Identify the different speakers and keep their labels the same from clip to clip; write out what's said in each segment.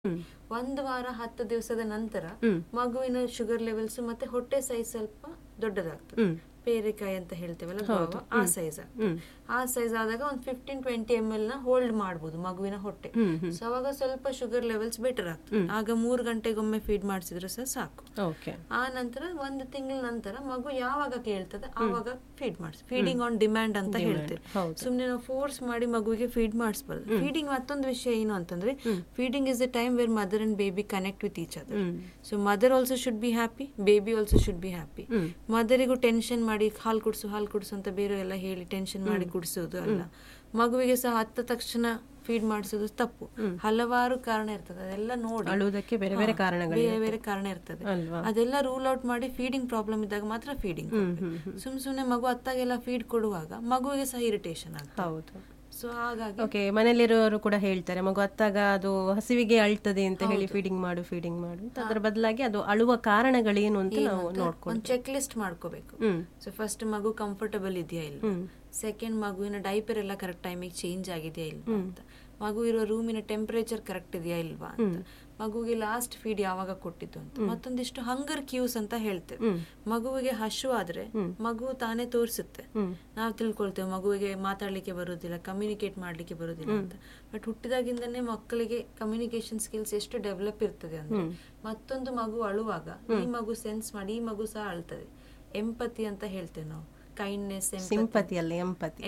Speaker 1: ಒಂದು ವಾರ 10 ದಿವಸದ ನಂತರ ಮಗುವಿನ ಶುಗರ್ ಲೆವೆಲ್ಸ್ ಮತ್ತೆ ಹೊಟ್ಟೆ ಸೈಜ್ ಸ್ವಲ್ಪ ದೊಡ್ಡದಾಗ್ತದೆ. ಪೇರೆಕಾಯಿ ಅಂತ ಹೇಳ್ತೇವಲ್ಲ ಗೋವಾ, ಆ ಸೈಜ್ ಆ ಸೈಜ್ ಆದಾಗ ಒಂದು 15-20 ml ನ ಹೋಲ್ಡ್ ಮಾಡಬಹುದು ಮಗುವಿನ ಹೊಟ್ಟೆ. ಸೊ ಅವಾಗ ಸ್ವಲ್ಪ ಶುಗರ್ ಲೆವೆಲ್ಸ್ ಬೆಟರ್ ಆಗ್ತದೆ. ಆಗ 3 ಗಂಟೆಗೊಮ್ಮೆ ಫೀಡ್ ಮಾಡಿಸಿದ್ರೆ ಸಹ ಸಾಕು. ಆ ನಂತರ 1 ತಿಂಗಳ ನಂತರ ಮಗು ಯಾವಾಗ ಕೇಳ್ತದೆ ಆವಾಗ ಫೀಡ್ ಮಾಡಿಸಿ. ಫೀಡಿಂಗ್ ಆನ್ ಡಿಮ್ಯಾಂಡ್ ಅಂತ ಹೇಳ್ತೇವೆ. ಸುಮ್ನೆ ನಾವು ಫೋರ್ಸ್ ಮಾಡಿ ಮಗುವಿಗೆ ಫೀಡ್ ಮಾಡಿಸಬಾರ್ದು. ಫೀಡಿಂಗ್ ಮತ್ತೊಂದು ವಿಷಯ ಏನು ಅಂತಂದ್ರೆ, feeding is the time where mother and baby connect with each other. So mother also should be happy, baby also should be happy. ಮದರಿಗೂ tension ಮಾಡಿ ಹಾಲು ಕುಡಿಸು ಅಂತ ಬೇರೆ ಎಲ್ಲ ಹೇಳಿ ಟೆನ್ಷನ್ ಮಾಡಿ ಕುಡಿಸೋದು ಅಲ್ಲ. ಮಗುವಿಗೆ ಸಹ ಹತ್ತ ತಕ್ಷಣ ಫೀಡ್ ಮಾಡಿಸೋದು ತಪ್ಪು. ಹಲವಾರು ಕಾರಣ ಇರ್ತದೆ, ಅದೆಲ್ಲ ನೋಡಿ
Speaker 2: ಅಳುವುದಕ್ಕೆ ಬೇರೆ ಬೇರೆ
Speaker 1: ಕಾರಣ ಇರ್ತದೆ. ಅದೆಲ್ಲ ರೂಲ್ ಔಟ್ ಮಾಡಿ ಫೀಡಿಂಗ್ ಪ್ರಾಬ್ಲಮ್ ಇದ್ದಾಗ ಮಾತ್ರ ಫೀಡಿಂಗ್. ಸುಮ್ನೆ ಮಗು ಅತ್ತಾಗೆಲ್ಲ ಫೀಡ್ ಕೊಡುವಾಗ ಮಗುವಿಗೆ ಸಹ ಇರಿಟೇಷನ್ ಆಗ್ತದೆ.
Speaker 2: ಹೌದು.
Speaker 1: ಸೊ ಹಾಗಾಗಿ
Speaker 2: ಮನೆಯಲ್ಲಿರೋರು ಕೂಡ ಹೇಳ್ತಾರೆ, ಮಗು ಅತ್ತಾಗ ಅದು ಹಸಿವಿಗೆ ಅಳ್ತದೆ ಅಂತ ಹೇಳಿ ಫೀಡಿಂಗ್ ಮಾಡು ಅದರ ಬದಲಾಗಿ ಅದು ಅಳುವ ಕಾರಣಗಳೇನು ಅಂತ ನಾವು ನೋಡ್ಕೊಂಡು
Speaker 1: ಒಂದು ಚೆಕ್ ಲಿಸ್ಟ್ ಮಾಡ್ಕೋಬೇಕು. ಸೊ ಫಸ್ಟ್ ಮಗು ಕಂಫರ್ಟಬಲ್ ಇದೆಯಾ ಇಲ್ಲ, ಸೆಕೆಂಡ್ ಮಗುವಿನ ಡೈಪರ್ ಎಲ್ಲ ಕರೆಕ್ಟ್ ಟೈಮಿಗೆ ಚೇಂಜ್ ಆಗಿದೆಯಾ ಇಲ್ವಾ ಅಂತ, ಮಗು ಇರೋ ರೂಮಿನ ಟೆಂಪರೇಚರ್ ಕರೆಕ್ಟ್ ಇದೆಯಾ ಇಲ್ವಾ ಅಂತ, ಮಗುವಿಗೆ ಲಾಸ್ಟ್ ಫೀಡ್ ಯಾವಾಗ ಕೊಟ್ಟಿದ್ದು ಅಂತ. ಮತ್ತೊಂದಿಷ್ಟು ಹಂಗರ್ ಕ್ಯೂಸ್ ಅಂತ ಹೇಳ್ತೇವೆ. ಮಗುವಿಗೆ ಹಶು ಆದ್ರೆ ಮಗು ತಾನೇ ತೋರಿಸುತ್ತೆ. ನಾವು ತಿಳ್ಕೊಳ್ತೇವೆ ಮಗುವಿಗೆ ಮಾತಾಡ್ಲಿಕ್ಕೆ ಬರುದಿಲ್ಲ, ಕಮ್ಯುನಿಕೇಟ್ ಮಾಡ್ಲಿಕ್ಕೆ ಬರುದಿಲ್ಲ ಅಂತ. ಬಟ್ ಹುಟ್ಟಿದಾಗಿಂದನೇ ಮಕ್ಕಳಿಗೆ ಕಮ್ಯುನಿಕೇಶನ್ ಸ್ಕಿಲ್ಸ್ ಎಷ್ಟು ಡೆವಲಪ್ ಇರ್ತದೆ ಅಂದ್ರೆ, ಮತ್ತೊಂದು ಮಗು ಅಳುವಾಗ ಈ ಮಗು ಸೆನ್ಸ್ ಮಾಡಿ ಈ ಮಗು ಸಹ ಅಳ್ತದೆ. ಎಂಪತಿ ಅಂತ ಹೇಳ್ತೇವೆ ನಾವು. ಕೈಂಡ್ನೆಸ್,
Speaker 2: ಸಿಂಪತಿ ಅಲ್ಲ ಎಂಪತಿ.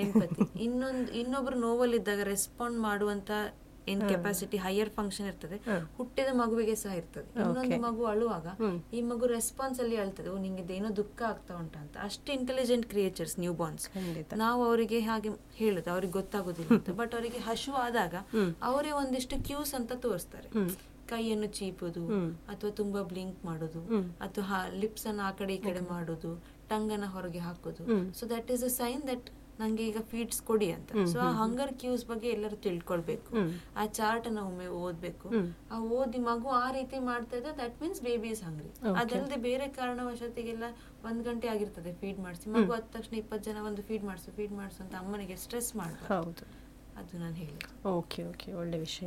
Speaker 1: ಇನ್ನೊಬ್ರು ನೋವಲ್ಲಿದ್ದಾಗ ರೆಸ್ಪಾಂಡ್ ಮಾಡುವಂತ ಏನ್ ಕೆಪಾಸಿಟಿ ಹೈಯರ್ ಫಂಕ್ಷನ್ ಇರ್ತದೆ, ಹುಟ್ಟಿದ ಮಗುವಿಗೆ ಸಹ ಇರ್ತದೆ. ಇನ್ನೊಂದು ಮಗು ಅಳುವಾಗ ಈ ಮಗು ರೆಸ್ಪಾನ್ಸ್ ಅಲ್ಲಿ ಅಳ್ತದೆ, ಓ ನಿಂಗೆ ಏನೋ ದುಃಖ ಆಗ್ತಾ ಉಂಟ ಅಂತ. ಅಷ್ಟು ಇಂಟೆಲಿಜೆಂಟ್ ಕ್ರಿಯೇಚರ್ಸ್ ನ್ಯೂ ಬಾರ್ನ್ಸ್. ನಾವು ಅವರಿಗೆ ಹಾಗೆ ಹೇಳುದು, ಅವ್ರಿಗೆ ಗೊತ್ತಾಗೋದಿಲ್ಲ ಅಂತ. ಬಟ್ ಅವರಿಗೆ ಹಶು ಆದಾಗ ಅವರೇ ಒಂದಿಷ್ಟು ಕ್ಯೂಸ್ ಅಂತ ತೋರಿಸ್ತಾರೆ. ಕೈಯನ್ನು ಚೀಪುದು, ಅಥವಾ ತುಂಬಾ ಬ್ಲಿಂಕ್ ಮಾಡೋದು, ಅಥವಾ ಲಿಪ್ಸ್ ಅನ್ನು ಆ ಕಡೆ ಈ ಕಡೆ ಮಾಡೋದು, ಟಂಗನ್ನ ಹೊರಗೆ ಹಾಕೋದು. So that is a sign that ನಂಗೆ ಈಗ ಫೀಡ್ಸ್ ಕೊಡಿ ಅಂತ. ಸೊ ಆ ಹಂಗರ್ ಕ್ಯೂಸ್ ಬಗ್ಗೆ ಎಲ್ಲರೂ ತಿಳ್ಕೊಳ್ಬೇಕು. ಆ ಚಾರ್ಟ್ ಅನ್ನ ಒಮ್ಮೆ ಓದ್ಬೇಕು. ಆ ಓದಿ ಮಗು ಆ ರೀತಿ ಮಾಡ್ತಾ ಇದ್ರೆ ದಟ್ ಮೀನ್ಸ್ ಬೇಬಿ ಇಸ್ ಹಂಗ್ರಿ. ಅದಲ್ಲದೆ ಬೇರೆ ಕಾರಣವಶಾತಿಗೆಲ್ಲ 1 ಗಂಟೆ ಆಗಿರ್ತದೆ ಫೀಡ್ ಮಾಡಿಸಿ, ಮಗು ಆದ ತಕ್ಷಣ 20 ಜನ ಒಂದು ಫೀಡ್ ಮಾಡಿಸು ಅಂತ ಅಮ್ಮನಿಗೆ ಸ್ಟ್ರೆಸ್ ಮಾಡಬಾರ್ದು. ಅದು ನಾನು ಹೇಳಿ.
Speaker 2: ಓಕೆ, ಒಳ್ಳೆ ವಿಷಯ.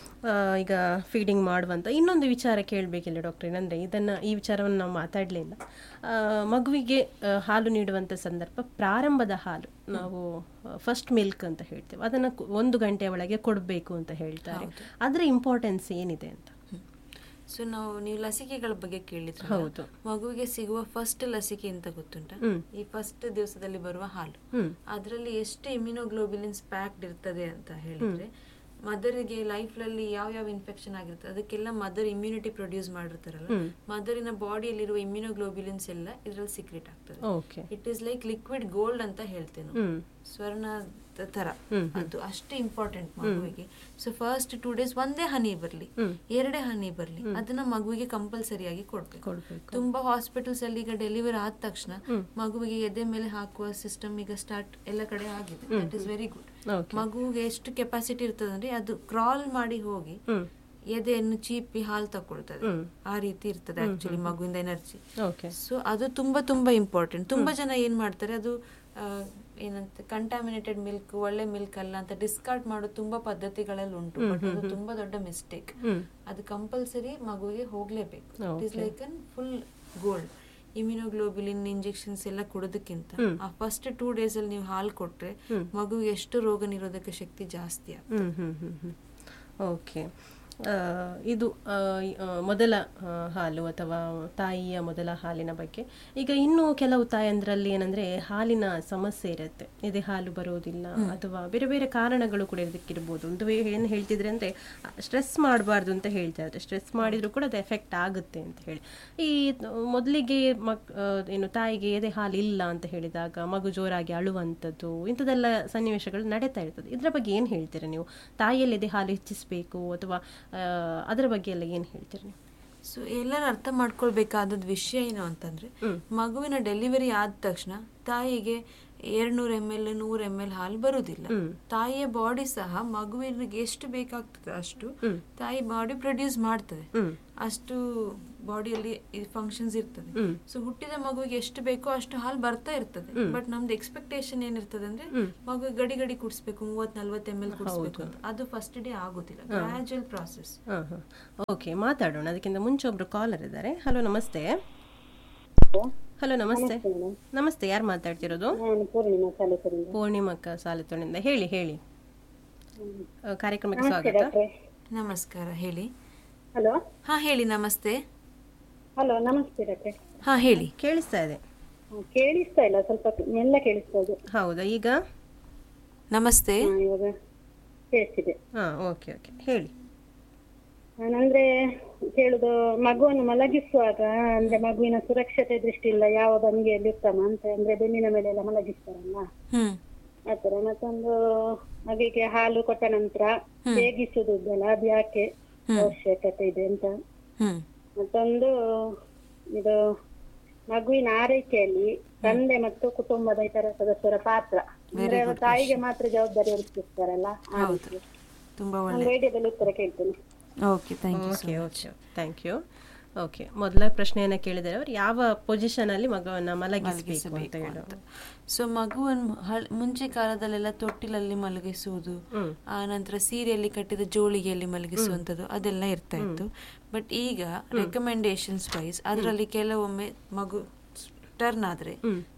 Speaker 2: ಈಗ ಫೀಡಿಂಗ್ ಮಾಡುವಂತ ಇನ್ನೊಂದು ವಿಚಾರ ಕೇಳಬೇಕಿಲ್ಲ ಡಾಕ್ಟರ್, ಏನಂದರೆ ಈ ವಿಚಾರವನ್ನು ನಾವು ಮಾತಾಡಲೇ ಇಲ್ಲ. ಮಗುವಿಗೆ ಹಾಲು ನೀಡುವಂಥ ಸಂದರ್ಭ, ಪ್ರಾರಂಭದ ಹಾಲು ನಾವು ಫಸ್ಟ್ ಮಿಲ್ಕ್ ಅಂತ ಹೇಳ್ತೇವೆ, ಅದನ್ನು 1 ಗಂಟೆಯ ಒಳಗೆ ಕೊಡಬೇಕು ಅಂತ ಹೇಳ್ತಾರೆ. ಅದರ ಇಂಪಾರ್ಟೆನ್ಸ್ ಏನಿದೆ ಅಂತ?
Speaker 1: ಸೊ ನೀವು ಲಸಿಕೆಗಳ ಬಗ್ಗೆ ಕೇಳಿದ್ರೆ,
Speaker 2: ಹೌದು,
Speaker 1: ಮಗುವಿಗೆ ಸಿಗುವ ಫಸ್ಟ್ ಲಸಿಕೆ ಅಂತ ಗೊತ್ತುಂಟ? ಈ ಫಸ್ಟ್ ದಿವಸದಲ್ಲಿ ಬರುವ ಹಾಲು, ಅದರಲ್ಲಿ ಎಷ್ಟು ಇಮ್ಯುನೋಗ್ಲೋಬುಲಿನ್ಸ್ ಪ್ಯಾಕ್ಡ್ ಇರ್ತದೆ ಅಂತ ಹೇಳಿದ್ರೆ, ಮದರಿಗೆ ಲೈಫ್ನಲ್ಲಿ ಯಾವ ಇನ್ಫೆಕ್ಷನ್ ಆಗಿರ್ತದೆ ಅದಕ್ಕೆಲ್ಲ ಮದರ್ ಇಮ್ಯುನಿಟಿ ಪ್ರೊಡ್ಯೂಸ್ ಮಾಡಿರ್ತಾರಲ್ಲ, ಮದರಿನ ಬಾಡಿಯಲ್ಲಿರುವ ಇಮ್ಯುನೋಗ್ಲೋಬುಲಿನ್ಸ್ ಎಲ್ಲ ಇದರಲ್ಲಿ ಸೀಕ್ರೆಟ್ ಆಗ್ತದೆ. It is like liquid gold ಅಂತ ಹೇಳ್ತೇವೆ, ಸ್ವರ್ಣ ತರ. ಅದು ಅಷ್ಟು ಇಂಪಾರ್ಟೆಂಟ್ ಮಗುವಿಗೆ. ಸೊ ಫಸ್ಟ್ 2 days ಒಂದೇ ಹನಿ ಬರ್ಲಿ, 2 ಹನಿ ಬರ್ಲಿ, ಅದನ್ನ ಮಗುವಿಗೆ ಕಂಪಲ್ಸರಿಯಾಗಿ ಕೊಡ್ಬೇಕು. ತುಂಬಾ ಹಾಸ್ಪಿಟಲ್ಸ್ ಅಲ್ಲಿ ಈಗ ಡೆಲಿವರಿ ಆದ ತಕ್ಷಣ ಮಗುವಿಗೆ ಎದೆ ಮೇಲೆ ಹಾಕುವ ಸಿಸ್ಟಮ್ ಈಗ ಸ್ಟಾರ್ಟ್ ಎಲ್ಲ ಕಡೆ ಆಗಿದೆ. That is very good. ಮಗುವಿಗೆ ಎಷ್ಟು ಕೆಪಾಸಿಟಿ ಇರ್ತದೆ ಅಂದ್ರೆ, ಅದು ಕ್ರಾಲ್ ಮಾಡಿ ಹೋಗಿ ಎದೆಯನ್ನು ಚೀಪಿ ಹಾಲು ತಕೊಳ್ತದೆ. ಆ ರೀತಿ ಇರ್ತದೆ ಆಕ್ಚುಲಿ ಮಗುವಿಂದ ಎನರ್ಜಿ. ಸೊ ಅದು ತುಂಬಾ ಇಂಪಾರ್ಟೆಂಟ್. ತುಂಬಾ ಜನ ಏನ್ ಮಾಡ್ತಾರೆ, ಅದು ಏನಂತ ಕಂಟಾಮಿನೇಟೆಡ್ ಮಿಲ್ಕ್, ಒಳ್ಳೆ ಮಿಲ್ಕ್ ಅಲ್ಲ ಅಂತ ಡಿಸ್ಕಾರ್ಡ್ ಮಾಡೋ ತುಂಬಾ ಪದ್ಧತಿಗಳಲ್ಲಿ ಉಂಟು. ಬಟ್ ಅದು ತುಂಬಾ ದೊಡ್ಡ ಮಿಸ್ಟೇಕ್. ಅದು ಕಂಪಲ್ಸರಿ ಮಗುವಿಗೆ ಹೋಗ್ಲೇಬೇಕು. It is like an full gold. ಇಮ್ಯುನೋಗ್ಲೋಬುಲಿನ್ injections ಎಲ್ಲ ಕೊಡೋದಕ್ಕಿಂತ ಆ ಫಸ್ಟ್ 2 days ಅಲ್ಲಿ ನೀವು ಹಾಲು ಕೊಟ್ರೆ ಮಗುವಿಗೆ ಎಷ್ಟು ರೋಗ ನಿರೋಧಕ ಶಕ್ತಿ ಜಾಸ್ತಿ ಆಗ್ತದೆ.
Speaker 2: ಓಕೆ, ಇದು ಮೊದಲ ಹಾಲು ಅಥವಾ ತಾಯಿಯ ಮೊದಲ ಹಾಲಿನ ಬಗ್ಗೆ. ಈಗ ಇನ್ನೂ ಕೆಲವು ತಾಯಂದ್ರಲ್ಲಿ ಏನಂದ್ರೆ ಹಾಲಿನ ಸಮಸ್ಯೆ ಇರುತ್ತೆ, ಎದೆ ಹಾಲು ಬರೋದಿಲ್ಲ ಅಥವಾ ಬೇರೆ ಬೇರೆ ಕಾರಣಗಳು ಕೂಡ ಇದಕ್ಕಿರ್ಬೋದು. ಒಂದು ಏನು ಹೇಳ್ತಿದ್ರೆ ಅಂದ್ರೆ, ಸ್ಟ್ರೆಸ್ ಮಾಡಬಾರ್ದು ಅಂತ ಹೇಳ್ತಾ ಇದ್ದಾರೆ. ಸ್ಟ್ರೆಸ್ ಮಾಡಿದ್ರು ಕೂಡ ಅದು ಎಫೆಕ್ಟ್ ಆಗುತ್ತೆ ಅಂತ ಹೇಳಿ. ಈ ಮೊದಲಿಗೆ ಏನು ತಾಯಿಗೆ ಎದೆ ಹಾಲು ಇಲ್ಲ ಅಂತ ಹೇಳಿದಾಗ ಮಗು ಜೋರಾಗಿ ಅಳುವಂಥದ್ದು, ಇಂಥದ್ದೆಲ್ಲ ಸನ್ನಿವೇಶಗಳು ನಡೀತಾ ಇರ್ತದೆ. ಇದ್ರ ಬಗ್ಗೆ ಏನು ಹೇಳ್ತೀರಾ ನೀವು? ತಾಯಿಯಲ್ಲಿ ಎದೆ ಹಾಲು ಹೆಚ್ಚಿಸಬೇಕು ಅಥವಾ ಅದರ ಬಗ್ಗೆ ಎಲ್ಲ ಏನು ಹೇಳ್ತೀರಿ ನೀವು?
Speaker 1: ಸೊ ಎಲ್ಲರೂ ಅರ್ಥ ಮಾಡ್ಕೊಳ್ಬೇಕಾದ ವಿಷಯ ಏನು ಅಂತಂದ್ರೆ, ಮಗುವಿನ ಡೆಲಿವರಿ ಆದ ತಕ್ಷಣ ತಾಯಿಗೆ 200 ml 100 ml ಹಾಲು ಬರುವುದಿಲ್ಲ. ತಾಯಿಯ ಬಾಡಿ ಸಹ ಮಗುವಿನಿಗೆ ಎಷ್ಟು ಬೇಕಾಗ್ತದೆ ಅಷ್ಟು ತಾಯಿ ಬಾಡಿ ಪ್ರೊಡ್ಯೂಸ್ ಮಾಡ್ತದೆ, ಅಷ್ಟು ಬಾಡಿಯಲ್ಲಿ ಫಂಕ್ಷನ್ಸ್ ಇರ್ತದೆ. ಸೊ ಹುಟ್ಟಿದ ಮಗುವಿಗೆ ಎಷ್ಟು ಬೇಕೋ ಅಷ್ಟು ಹಾಲು ಬರ್ತಾ ಇರ್ತದೆ. ಬಟ್ ನಮ್ದು ಎಕ್ಸ್ಪೆಕ್ಟೇಷನ್ ಏನಿರ್ತದೆ ಅಂದ್ರೆ ಮಗು ಗಡಿ ಗಡಿ ಕುಡಿಸ್ಬೇಕು, 30-40 ml ಕುಡಿಸ್ಬೇಕು ಅಂತ. ಅದು ಫಸ್ಟ್ ಡೇ ಆಗುದಿಲ್ಲ, ಗ್ರಾಜುವಲ್ ಪ್ರಾಸೆಸ್.
Speaker 2: ಓಕೆ, ಮಾತಾಡೋಣ. ಅದಕ್ಕಿಂತ ಮುಂಚೆ ಒಬ್ರು ಕಾಲರ್ ಇದ್ದಾರೆ. ಹಲೋ, ನಮಸ್ತೆ. ಹಲೋ, ನಮಸ್ತೆ. ನಮಸ್ತೆ, ಯಾರು ಮಾತಾಡ್ತಿರೋದು? ಪೂರ್ಣಿಮಕ್ಕ ಸಾಲಿತೋಣಿಂದ. ಹೇಳಿ ಕಾರ್ಯಕ್ರಮಕ್ಕೆ ಸ್ವಾಗತ.
Speaker 1: ನಮಸ್ಕಾರ, ಹೇಳಿ.
Speaker 3: ಹಲೋ.
Speaker 1: ಹಾ ಹೇಳಿ. ನಮಸ್ತೆ.
Speaker 3: ಹಲೋ, ನಮಸ್ತೆ ಡಾಕ್ಟ್ರೆ.
Speaker 1: ಹಾ ಹೇಳಿ.
Speaker 2: ಕೇಳಿಸ್ತಾ ಇದೆ?
Speaker 3: ಕೇಳಿಸ್ತಾ ಇಲ್ಲ, ಸ್ವಲ್ಪ ಎಲ್ಲ ಕೇಳಿಸ್ತಾ ಇದೆ.
Speaker 2: ಹೌದಾ, ಈಗ?
Speaker 3: ನಮಸ್ತೆ. ಇವಾಗ ಕೇಳಿಸ್ತಿದೆ.
Speaker 2: ಓಕೆ, ಹೇಳಿ.
Speaker 3: ನಾನಂದ್ರೆ ಕೇಳುದು, ಮಗುವನ್ನು ಮಲಗಿಸುವಾಗ ಅಂದ್ರೆ ಮಗುವಿನ ಸುರಕ್ಷತೆ ದೃಷ್ಟಿಯಿಂದ ಯಾವ ಭಂಗಿಯಲ್ಲಿ ಉತ್ತಮ ಅಂತ, ಅಂದ್ರೆ ಬೆನ್ನಿನ ಮೇಲೆ ಎಲ್ಲ ಮಲಗಿಸ್ತಾರಲ್ಲ ಆತರ. ಮತ್ತೊಂದು ಮಗುವಿಗೆ ಹಾಲು ಕೊಟ್ಟ ನಂತರ ಹೇಗಿಸುವುದಿಲ್ಲ, ಅದು ಯಾಕೆ ಅವಶ್ಯಕತೆ ಇದೆ ಅಂತ. ಮತ್ತೊಂದು ಇದು ಮಗುವಿನ ಆರೈಕೆಯಲ್ಲಿ ತಂದೆ ಮತ್ತು ಕುಟುಂಬದ ಇತರ ಸದಸ್ಯರ ಪಾತ್ರ, ಅಂದ್ರೆ ತಾಯಿಗೆ ಮಾತ್ರ ಜವಾಬ್ದಾರಿ ಹೊರಿಸ್ತಿರ್ತಾರಲ್ಲ, ರೇಡಿಯೋದಲ್ಲಿ ಉತ್ತರ ಕೇಳ್ತೇನೆ.
Speaker 2: Thank you. ಓಕೆ, ಮೊದಲ ಪ್ರಶ್ನೆಯನ್ನ ಕೇಳಿದರೆ ಅವರು ಯಾವ ಪೊಸಿಷನ್ ಅಲ್ಲಿ ಮಗುವನ್ನ ಮಲಗಿಸಬೇಕು ಅಂತ ಹೇಳೋದು.
Speaker 1: ಸೊ ಮಗುವನ್ನು ಮುಂಚೆ ಕಾಲದಲ್ಲೆಲ್ಲ ತೊಟ್ಟಿಲಲ್ಲಿ ಮಲಗಿಸುವುದು, ಆ ನಂತರ ಸೀರೆಯಲ್ಲಿ ಕಟ್ಟಿದ ಜೋಳಿಗೆಯಲ್ಲಿ ಮಲಗಿಸುವಂಥದ್ದು ಅದೆಲ್ಲ ಇರ್ತಾ ಇತ್ತು. ಬಟ್ ಈಗ ರೆಕಮೆಂಡೇಶನ್ಸ್ ವೈಸ್ ಅದರಲ್ಲಿ ಕೆಲವೊಮ್ಮೆ ಮಗು ಟರ್ನ್ ಆದ್ರೆ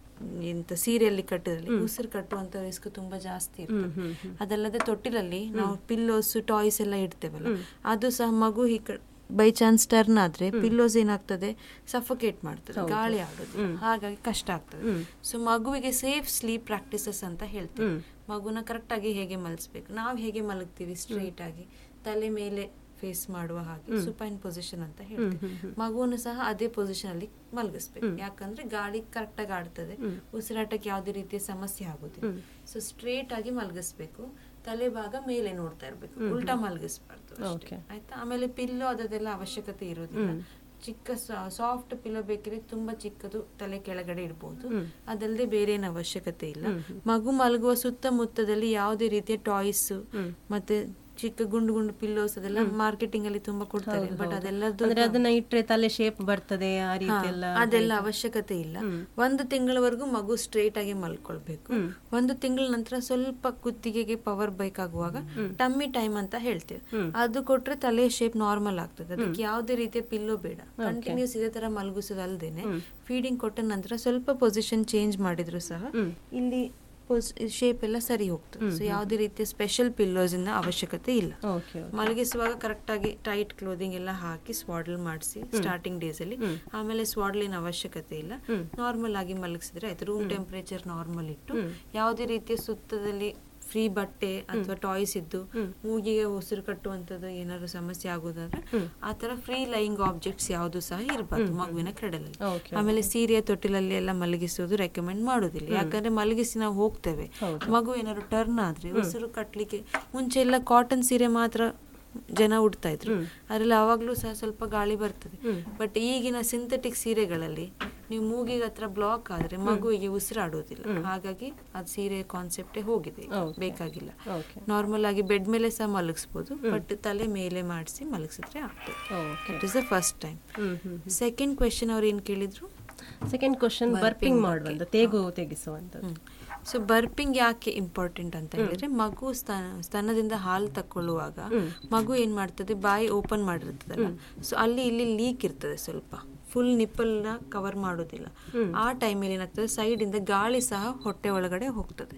Speaker 1: ಇಂತ ಸೀರೆಯಲ್ಲಿ ಕಟ್ಟಿದಲ್ಲಿ ಉಸಿರು ಕಟ್ಟುವಂತ ರಿಸ್ಕ್ ತುಂಬಾ ಜಾಸ್ತಿ ಇರ್ತದೆ. ಅದಲ್ಲದೆ ತೊಟ್ಟಿಲಲ್ಲಿ ನಾವು ಪಿಲ್ಲೋಸ್ ಟಾಯ್ಸ್ ಎಲ್ಲ ಇಡ್ತೇವಲ್ಲ, ಅದು ಸಹ ಮಗು ಬೈ ಚಾನ್ಸ್ ಟರ್ನ್ ಆದ್ರೆ ಪಿಲ್ಲೋಸ್ ಏನಾಗ್ತದೆ, ಸಫೋಕೇಟ್ ಮಾಡ್ತದೆ, ಗಾಳಿ ಆಡೋದು, ಹಾಗಾಗಿ ಕಷ್ಟ ಆಗ್ತದೆ. ಸೊ ಮಗುವಿಗೆ ಸೇಫ್ ಸ್ಲೀಪ್ ಪ್ರಾಕ್ಟೀಸಸ್ ಅಂತ ಹೇಳ್ತೀವಿ. ಮಗುನ ಕರೆಕ್ಟ್ ಆಗಿ ಹೇಗೆ ಮಲಗಿಸ್ಬೇಕು, ನಾವು ಹೇಗೆ ಮಲಗ್ತೀವಿ ಸ್ಟ್ರೈಟ್ ಆಗಿ ತಲೆ ಮೇಲೆ ಫೇಸ್ ಮಾಡುವ ಹಾಗೆ ಸುಪೈನ್ ಪೊಸಿಷನ್ ಅಂತ ಹೇಳ್ತೀವಿ. ಮಗುವನ್ನು ಸಹ ಅದೇ ಪೊಸಿಷನ್ ಅಲ್ಲಿ ಮಲಗಿಸ್ಬೇಕು, ಯಾಕಂದ್ರೆ ಗಾಳಿ ಕರೆಕ್ಟ್ ಆಗಿ ಆಡ್ತದೆ, ಉಸಿರಾಟಕ್ಕೆ ಯಾವುದೇ ರೀತಿಯ ಸಮಸ್ಯೆ ಆಗುದಿಲ್ಲ. ಸೊ ಸ್ಟ್ರೇಟ್ ಆಗಿ ಮಲಗಿಸ್ಬೇಕು, ತಲೆ ಭಾಗ ಮೇಲೆ ನೋಡ್ತಾ ಇರ್ಬೇಕು, ಉಲ್ಟಾ ಮಲಗಿಸ್ಬಾರ್ದು, ಆಯ್ತಾ. ಆಮೇಲೆ ಪಿಲ್ಲೋ ಅದೆಲ್ಲ ಅವಶ್ಯಕತೆ ಇರೋದಿಲ್ಲ. ಚಿಕ್ಕ ಸಾಫ್ಟ್ ಪಿಲ್ಲೋ ಬೇಕಿದ್ರೆ ತುಂಬಾ ಚಿಕ್ಕದು ತಲೆ ಕೆಳಗಡೆ ಇಡ್ಬೋದು, ಅದಲ್ಲದೆ ಬೇರೆ ಏನು ಅವಶ್ಯಕತೆ ಇಲ್ಲ. ಮಗು ಮಲಗುವ ಸುತ್ತಮುತ್ತದಲ್ಲಿ ಯಾವುದೇ ರೀತಿಯ ಟಾಯ್ಸ್ ಮತ್ತೆ ಚಿಕ್ಕ ಗುಂಡು ಗುಂಡು ಪಿಲ್ಲೋಸ್ ಅದೆಲ್ಲ ಮಾರ್ಕೆಟಿಂಗ್ ಅಲ್ಲಿ ತುಂಬಾ ಕೊಡ್ತಾರೆ. ಬಟ್
Speaker 2: ಅದೆಲ್ಲ ಇಟ್ರೆ ತಲೆ ಶೇಪ್ ಬರ್ತದೆ,
Speaker 1: ಅದೆಲ್ಲ ಅವಶ್ಯಕತೆ ಇಲ್ಲ. 1 ತಿಂಗಳವರೆಗೂ ಮಗು ಸ್ಟ್ರೇಟ್ ಆಗಿ ಮಲ್ಕೊಳ್ಬೇಕು. 1 ತಿಂಗಳ ನಂತರ ಸ್ವಲ್ಪ ಕುತ್ತಿಗೆಗೆ ಪವರ್ ಬೇಕಾಗುವಾಗ ಟಮ್ಮಿ ಟೈಮ್ ಅಂತ ಹೇಳ್ತೇವೆ, ಅದು ಕೊಟ್ರೆ ತಲೆ ಶೇಪ್ ನಾರ್ಮಲ್ ಆಗ್ತದೆ. ಅದಕ್ಕೆ ಯಾವುದೇ ರೀತಿಯ ಪಿಲ್ಲೋ ಬೇಡ, ಕಂಟಿನ್ಯೂಸ್ ಇದೇ ತರ ಮಲಗಿಸೋದಲ್ದೇನೆ ಫೀಡಿಂಗ್ ಕೊಟ್ಟ ನಂತರ ಸ್ವಲ್ಪ ಪೊಸಿಷನ್ ಚೇಂಜ್ ಮಾಡಿದ್ರು ಸಹ ಇಲ್ಲಿ ಶೇಪ್ ಎಲ್ಲ ಸರಿ ಹೋಗ್ತದೆ. ಸೊ ಯಾವುದೇ ರೀತಿಯ ಸ್ಪೆಷಲ್ ಪಿಲ್ಲೋಸ್ ಇಂದ ಅವಶ್ಯಕತೆ ಇಲ್ಲ. ಮಲಗಿಸುವಾಗ ಕರೆಕ್ಟ್ ಆಗಿ ಟೈಟ್ ಕ್ಲೋದಿಂಗ್ ಎಲ್ಲ ಹಾಕಿ ಸ್ವಾಡಲ್ ಮಾಡಿಸಿ ಸ್ಟಾರ್ಟಿಂಗ್ ಡೇಸ್ ಅಲ್ಲಿ, ಆಮೇಲೆ ಸ್ವಾಡಲಿನ ಅವಶ್ಯಕತೆ ಇಲ್ಲ. ನಾರ್ಮಲ್ ಆಗಿ ಮಲಗಿಸಿದ್ರೆ ಆಯ್ತು. ರೂಮ್ ಟೆಂಪರೇಚರ್ ನಾರ್ಮಲ್ ಇಟ್ಟು ಯಾವುದೇ ರೀತಿಯ ಸುತ್ತದಲ್ಲಿ ಫ್ರೀ ಬಟ್ಟೆ ಅಥವಾ ಟಾಯ್ಸ್ ಇದ್ದು ಮೂಗಿಗೆ ಉಸಿರು ಕಟ್ಟುವಂಥದ್ದು ಏನಾದ್ರು ಸಮಸ್ಯೆ ಆಗೋದಾದ್ರೆ ಆ ತರ ಫ್ರೀ ಲೈಯಿಂಗ್ ಆಬ್ಜೆಕ್ಟ್ಸ್ ಯಾವುದು ಸಹ ಇರಬಾರ್ದು ಮಗುವಿನ ಕ್ರೆಡಲಲ್ಲಿ. ಆಮೇಲೆ ಸೀರೆಯ ತೊಟ್ಟಿಲಲ್ಲಿ ಎಲ್ಲ ಮಲಗಿಸೋದು ರೆಕಮೆಂಡ್ ಮಾಡೋದಿಲ್ಲ, ಯಾಕಂದ್ರೆ ಮಲಗಿಸಿ ನಾವು ಹೋಗ್ತೇವೆ, ಮಗು ಏನಾದ್ರು ಟರ್ನ್ ಆದ್ರೆ ಉಸಿರು ಕಟ್ಲಿಕ್ಕೆ ಮುಂಚೆ ಎಲ್ಲ ಕಾಟನ್ ಸೀರೆ ಮಾತ್ರ ಜನ ಉಡ್ತಾ ಇದ್ರು, ಅದ್ರಲ್ಲಿ ಅವಾಗ್ಲೂ ಸಹ ಸ್ವಲ್ಪ ಗಾಳಿ ಬರ್ತದೆ. ಬಟ್ ಈಗಿನ ಸಿಂಥೆಟಿಕ್ ಸೀರೆಗಳಲ್ಲಿ ನೀವು ಮೂಗಿಗೆ ಹತ್ರ ಬ್ಲಾಕ್ ಆದ್ರೆ ಮಗುವಿಗೆ ಉಸಿರಾಡೋದಿಲ್ಲ, ಹಾಗಾಗಿ ಅದು ಸೀರೆ ಕಾನ್ಸೆಪ್ಟೇ ಹೋಗಿದೆ, ಬೇಕಾಗಿಲ್ಲ. ನಾರ್ಮಲ್ ಆಗಿ ಬೆಡ್ ಮೇಲೆ ಸಹ ಮಲಗಿಸ್ಬೋದು, ಬಟ್ ತಲೆ ಮೇಲೆ ಮಾಡಿಸಿ ಮಲಗಿಸಿದ್ರೆ ಆಗ್ತದೆ. It is the first time. Second question ಅವ್ರು ಏನ್ ಕೇಳಿದ್ರು?
Speaker 2: ಸೆಕೆಂಡ್ ಕ್ವೆಶನ್ ಬರ್ಪಿಂಗ್ ಮಾಡುವಂತ, ತೇಗು ತೆಗಿಸುವಂಥದ್ದು.
Speaker 1: ಸೊ ಬರ್ಪಿಂಗ್ ಯಾಕೆ ಇಂಪಾರ್ಟೆಂಟ್ ಅಂತ ಹೇಳಿದ್ರೆ, ಮಗು ಸ್ತನದಿಂದ ಹಾಲು ತಕ್ಕೊಳ್ಳುವಾಗ ಮಗು ಏನ್ ಮಾಡ್ತದೆ, ಬಾಯಿ ಓಪನ್ ಮಾಡಿರ್ತದಲ್ಲ, ಸೊ ಅಲ್ಲಿ ಇಲ್ಲಿ ಲೀಕ್ ಇರ್ತದೆ, ಸ್ವಲ್ಪ ಫುಲ್ ನಿಪ್ಪಲ್ ನ ಕವರ್ ಮಾಡೋದಿಲ್ಲ. ಆ ಟೈಮಲ್ಲಿ ಏನಾಗ್ತದೆ, ಸೈಡ್ ಇಂದ ಗಾಳಿ ಸಹ ಹೊಟ್ಟೆ ಒಳಗಡೆ ಹೋಗ್ತದೆ.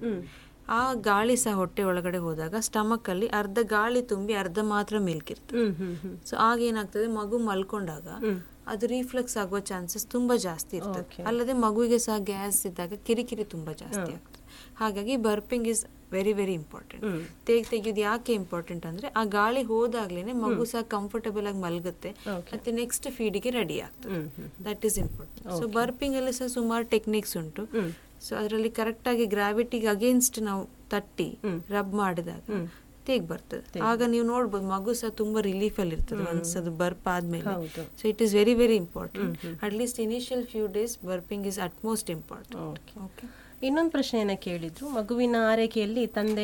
Speaker 1: ಆ ಗಾಳಿ ಸಹ ಹೊಟ್ಟೆ ಒಳಗಡೆ ಹೋದಾಗ ಸ್ಟಮಕ್ ಅಲ್ಲಿ ಅರ್ಧ ಗಾಳಿ ತುಂಬಿ ಅರ್ಧ ಮಾತ್ರ ಮಿಲ್ಕ್ ಇರ್ತದೆ. ಸೊ ಆಗ ಏನಾಗ್ತದೆ, ಮಗು ಮಲ್ಕೊಂಡಾಗ ಅದು ರಿಫ್ಲೆಕ್ಸ್ ಆಗುವ ಚಾನ್ಸಸ್ ತುಂಬಾ ಜಾಸ್ತಿ ಇರ್ತದೆ. ಅಲ್ಲದೆ ಮಗುವಿಗೆ ಸಹ ಗ್ಯಾಸ್ ಇದ್ದಾಗ ಕಿರಿಕಿರಿ ತುಂಬಾ ಜಾಸ್ತಿ ಆಗ್ತದೆ. ಹಾಗಾಗಿ burping is very very important. ತೆಗೆಯೋದು ಯಾಕೆ ಇಂಪಾರ್ಟೆಂಟ್ ಅಂದ್ರೆ, ಆ ಗಾಳಿ ಹೋದಾಗ್ಲೇನೆ ಮಗು ಸಹ ಕಂಫರ್ಟಬಲ್ ಆಗಿ ಮಲಗುತ್ತೆ, ಮತ್ತೆ ನೆಕ್ಸ್ಟ್ ಫೀಡಿಗೆ ರೆಡಿ ಆಗ್ತದೆ. That is important. So burping ಅಲ್ಲಿ ಸಹ ಸುಮಾರು ಟೆಕ್ನಿಕ್ಸ್ ಉಂಟು. ಸೊ ಅದರಲ್ಲಿ ಕರೆಕ್ಟ್ ಆಗಿ ಗ್ರಾವಿಟಿಗೆ ಅಗೇನ್ಸ್ಟ್ ನಾವು ತಟ್ಟಿ ರಬ್ ಮಾಡಿದಾಗ ತೇಗ್ ಬರ್ತದೆ. ಆಗ ನೀವು ನೋಡ್ಬೋದು ಮಗು ಸಹ ತುಂಬಾ ರಿಲೀಫ್ ಅಲ್ಲಿ ಇರ್ತದೆ ಒನ್ಸ್ ಅದು ಬರ್ಪ್ ಆದ್ಮೇಲೆ. So it is very very important. At least initial few days burping is at most important.
Speaker 2: ಇನ್ನೊಂದು ಪ್ರಶ್ನೆಯನ್ನು ಕೇಳಿದ್ರು, ಮಗುವಿನ ಆರೈಕೆಯಲ್ಲಿ ತಂದೆ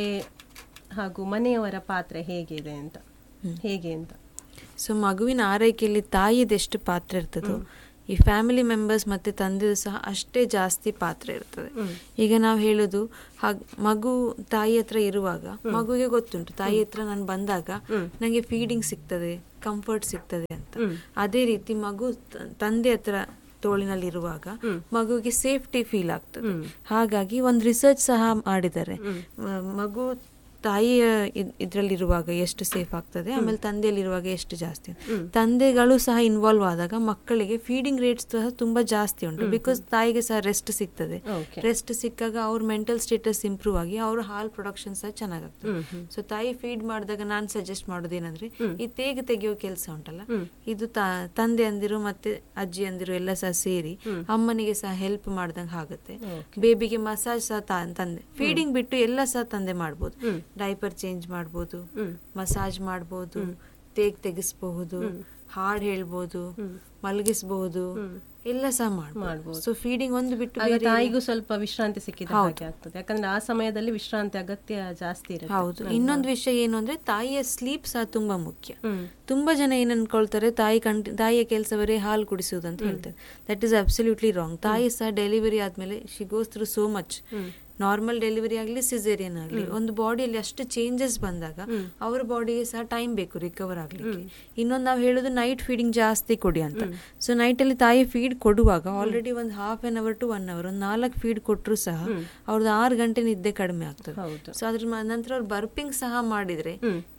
Speaker 2: ಹಾಗೂ ಮನೆಯವರ ಪಾತ್ರ ಹೇಗಿದೆ ಅಂತ, ಹೇಗೆ ಅಂತ.
Speaker 1: ಸೊ ಮಗುವಿನ ಆರೈಕೆಯಲ್ಲಿ ತಾಯಿದೆಷ್ಟು ಪಾತ್ರ ಇರ್ತದೋ ಈ ಫ್ಯಾಮಿಲಿ ಮೆಂಬರ್ಸ್ ಮತ್ತು ತಂದೆದು ಸಹ ಅಷ್ಟೇ ಜಾಸ್ತಿ ಪಾತ್ರ ಇರ್ತದೆ. ಈಗ ನಾವು ಹೇಳೋದು ಮಗು ತಾಯಿ ಹತ್ರ ಇರುವಾಗ ಮಗುವಿಗೆ ಗೊತ್ತುಂಟು ತಾಯಿ ಹತ್ರ ನಾನು ಬಂದಾಗ ನನಗೆ ಫೀಡಿಂಗ್ ಸಿಗ್ತದೆ, ಕಂಫರ್ಟ್ ಸಿಗ್ತದೆ ಅಂತ. ಅದೇ ರೀತಿ ಮಗು ತಂದೆ ಹತ್ರ ತೋಳಿನಲ್ಲಿರುವಾಗ ಮಗುವಿಗೆ ಸೇಫ್ಟಿ ಫೀಲ್ ಆಗ್ತದೆ. ಹಾಗಾಗಿ ಒಂದು ರಿಸರ್ಚ್ ಸಹ ಮಾಡಿದ್ದಾರೆ, ಮಗು ತಾಯಿಯ ಇದರಲ್ಲಿರುವಾಗ ಎಷ್ಟು ಸೇಫ್ ಆಗ್ತದೆ, ಆಮೇಲೆ ತಂದೆಯಲ್ಲಿರುವಾಗ ಎಷ್ಟು ಜಾಸ್ತಿ. ತಂದೆಗಳು ಸಹ ಇನ್ವಾಲ್ವ್ ಆದಾಗ ಮಕ್ಕಳಿಗೆ ಫೀಡಿಂಗ್ ರೇಟ್ಸ್ ಸಹ ತುಂಬಾ ಜಾಸ್ತಿ ಉಂಟು. ಬಿಕಾಸ್ ತಾಯಿಗೆ ಸಹ ರೆಸ್ಟ್ ಸಿಗ್ತದೆ. ರೆಸ್ಟ್ ಸಿಕ್ಕಾಗ ಅವ್ರ ಮೆಂಟಲ್ ಸ್ಟೇಟಸ್ ಇಂಪ್ರೂವ್ ಆಗಿ ಅವ್ರ ಹಾಲ್ ಪ್ರೊಡಕ್ಷನ್ ಸಹ ಚೆನ್ನಾಗಾಗ್ತದೆ. ಸೊ ತಾಯಿ ಫೀಡ್ ಮಾಡಿದಾಗ ನಾನು ಸಜೆಸ್ಟ್ ಮಾಡೋದೇನಂದ್ರೆ ಈ ತೇಗ ತೆಗೆಯೋ ಕೆಲಸ ಉಂಟಲ್ಲ, ಇದು ತಂದೆ ಅಂದಿರು ಮತ್ತೆ ಅಜ್ಜಿ ಅಂದಿರು ಎಲ್ಲ ಸಹ ಸೇರಿ ಅಮ್ಮನಿಗೆ ಸಹ ಹೆಲ್ಪ್ ಮಾಡ್ದಂಗೆ ಆಗುತ್ತೆ. ಬೇಬಿಗೆ ಮಸಾಜ್ ಸಹ ತಂದೆ, ಫೀಡಿಂಗ್ ಬಿಟ್ಟು ಎಲ್ಲ ಸಹ ತಂದೆ ಮಾಡ್ಬೋದು. ಡೈಪರ್ ಚೇಂಜ್ ಮಾಡ್ಬೋದು, ಮಸಾಜ್ ಮಾಡ್ಬೋದು, ತೆಗಿಸ್ಬಹುದು, ಹಾಡು ಹೇಳ್ಬೋದು, ಮಲಗಿಸಬಹುದು, ಎಲ್ಲ ಸಹ ಮಾಡ್ಬೋದು. ಸೊ ಫೀಡಿಂಗ್ ಒಂದು ಬಿಟ್ಟು
Speaker 2: ತಾಯಿಗೂ ಸ್ವಲ್ಪ ವಿಶ್ರಾಂತಿ ಸಿಕ್ಕಿದ ಹಾಗೆ ಆಗ್ತದೆ, ಯಾಕಂದ್ರೆ ಆ ಸಮಯದಲ್ಲಿ ವಿಶ್ರಾಂತಿ ಅಗತ್ಯ ಜಾಸ್ತಿ ಇರುತ್ತೆ.
Speaker 1: ಹೌದು. ಇನ್ನೊಂದು ವಿಷಯ ಏನು ಅಂದ್ರೆ ತಾಯಿಯ ಸ್ಲೀಪ್ ಸಹ ತುಂಬಾ ಮುಖ್ಯ. ತುಂಬಾ ಜನ ಏನ್ ಅನ್ಕೊಳ್ತಾರೆ, ತಾಯಿಯ ಕೆಲಸವರೇ ಹಾಲು ಕುಡಿಸುವುದು ಅಂತ ಹೇಳ್ತಾರೆ. That is absolutely wrong. ತಾಯಿ ಸಹ ಡೆಲಿವರಿ ಆದ್ಮೇಲೆ she goes through so much. Normal delivery ಆಗಲಿ ಸಿಸೇರಿಯನ್ ಆಗಲಿ, ಒಂದು ಬಾಡಿಯಲ್ಲಿ ಅಷ್ಟು ಚೇಂಜಸ್ ಬಂದಾಗ ಅವ್ರ ಬಾಡಿಗೆ ಸಹ ಟೈಮ್ ಬೇಕು ರಿಕವರ್ ಆಗ್ಲಿಕ್ಕೆ. ಇನ್ನೊಂದು ನಾವು ಹೇಳೋದು ನೈಟ್ ಫೀಡಿಂಗ್ ಜಾಸ್ತಿ ಕೊಡಿ ಅಂತ. ಸೊ ನೈಟ್ ಅಲ್ಲಿ ತಾಯಿ ಫೀಡ್ ಕೊಡುವಾಗ ಆಲ್ರೆಡಿ ಒಂದು ½ an hour to 1 hour ಒಂದು 4 ಫೀಡ್ ಕೊಟ್ಟರು ಸಹ ಅವ್ರದ್ದು 6 ಗಂಟೆ ನಿದ್ದೆ ಕಡಿಮೆ ಆಗ್ತದೆ. ಸೊ ಅದ್ರ ನಂತರ ಅವ್ರು ಬರ್ಪಿಂಗ್ ಸಹ ಮಾಡಿದ್ರೆ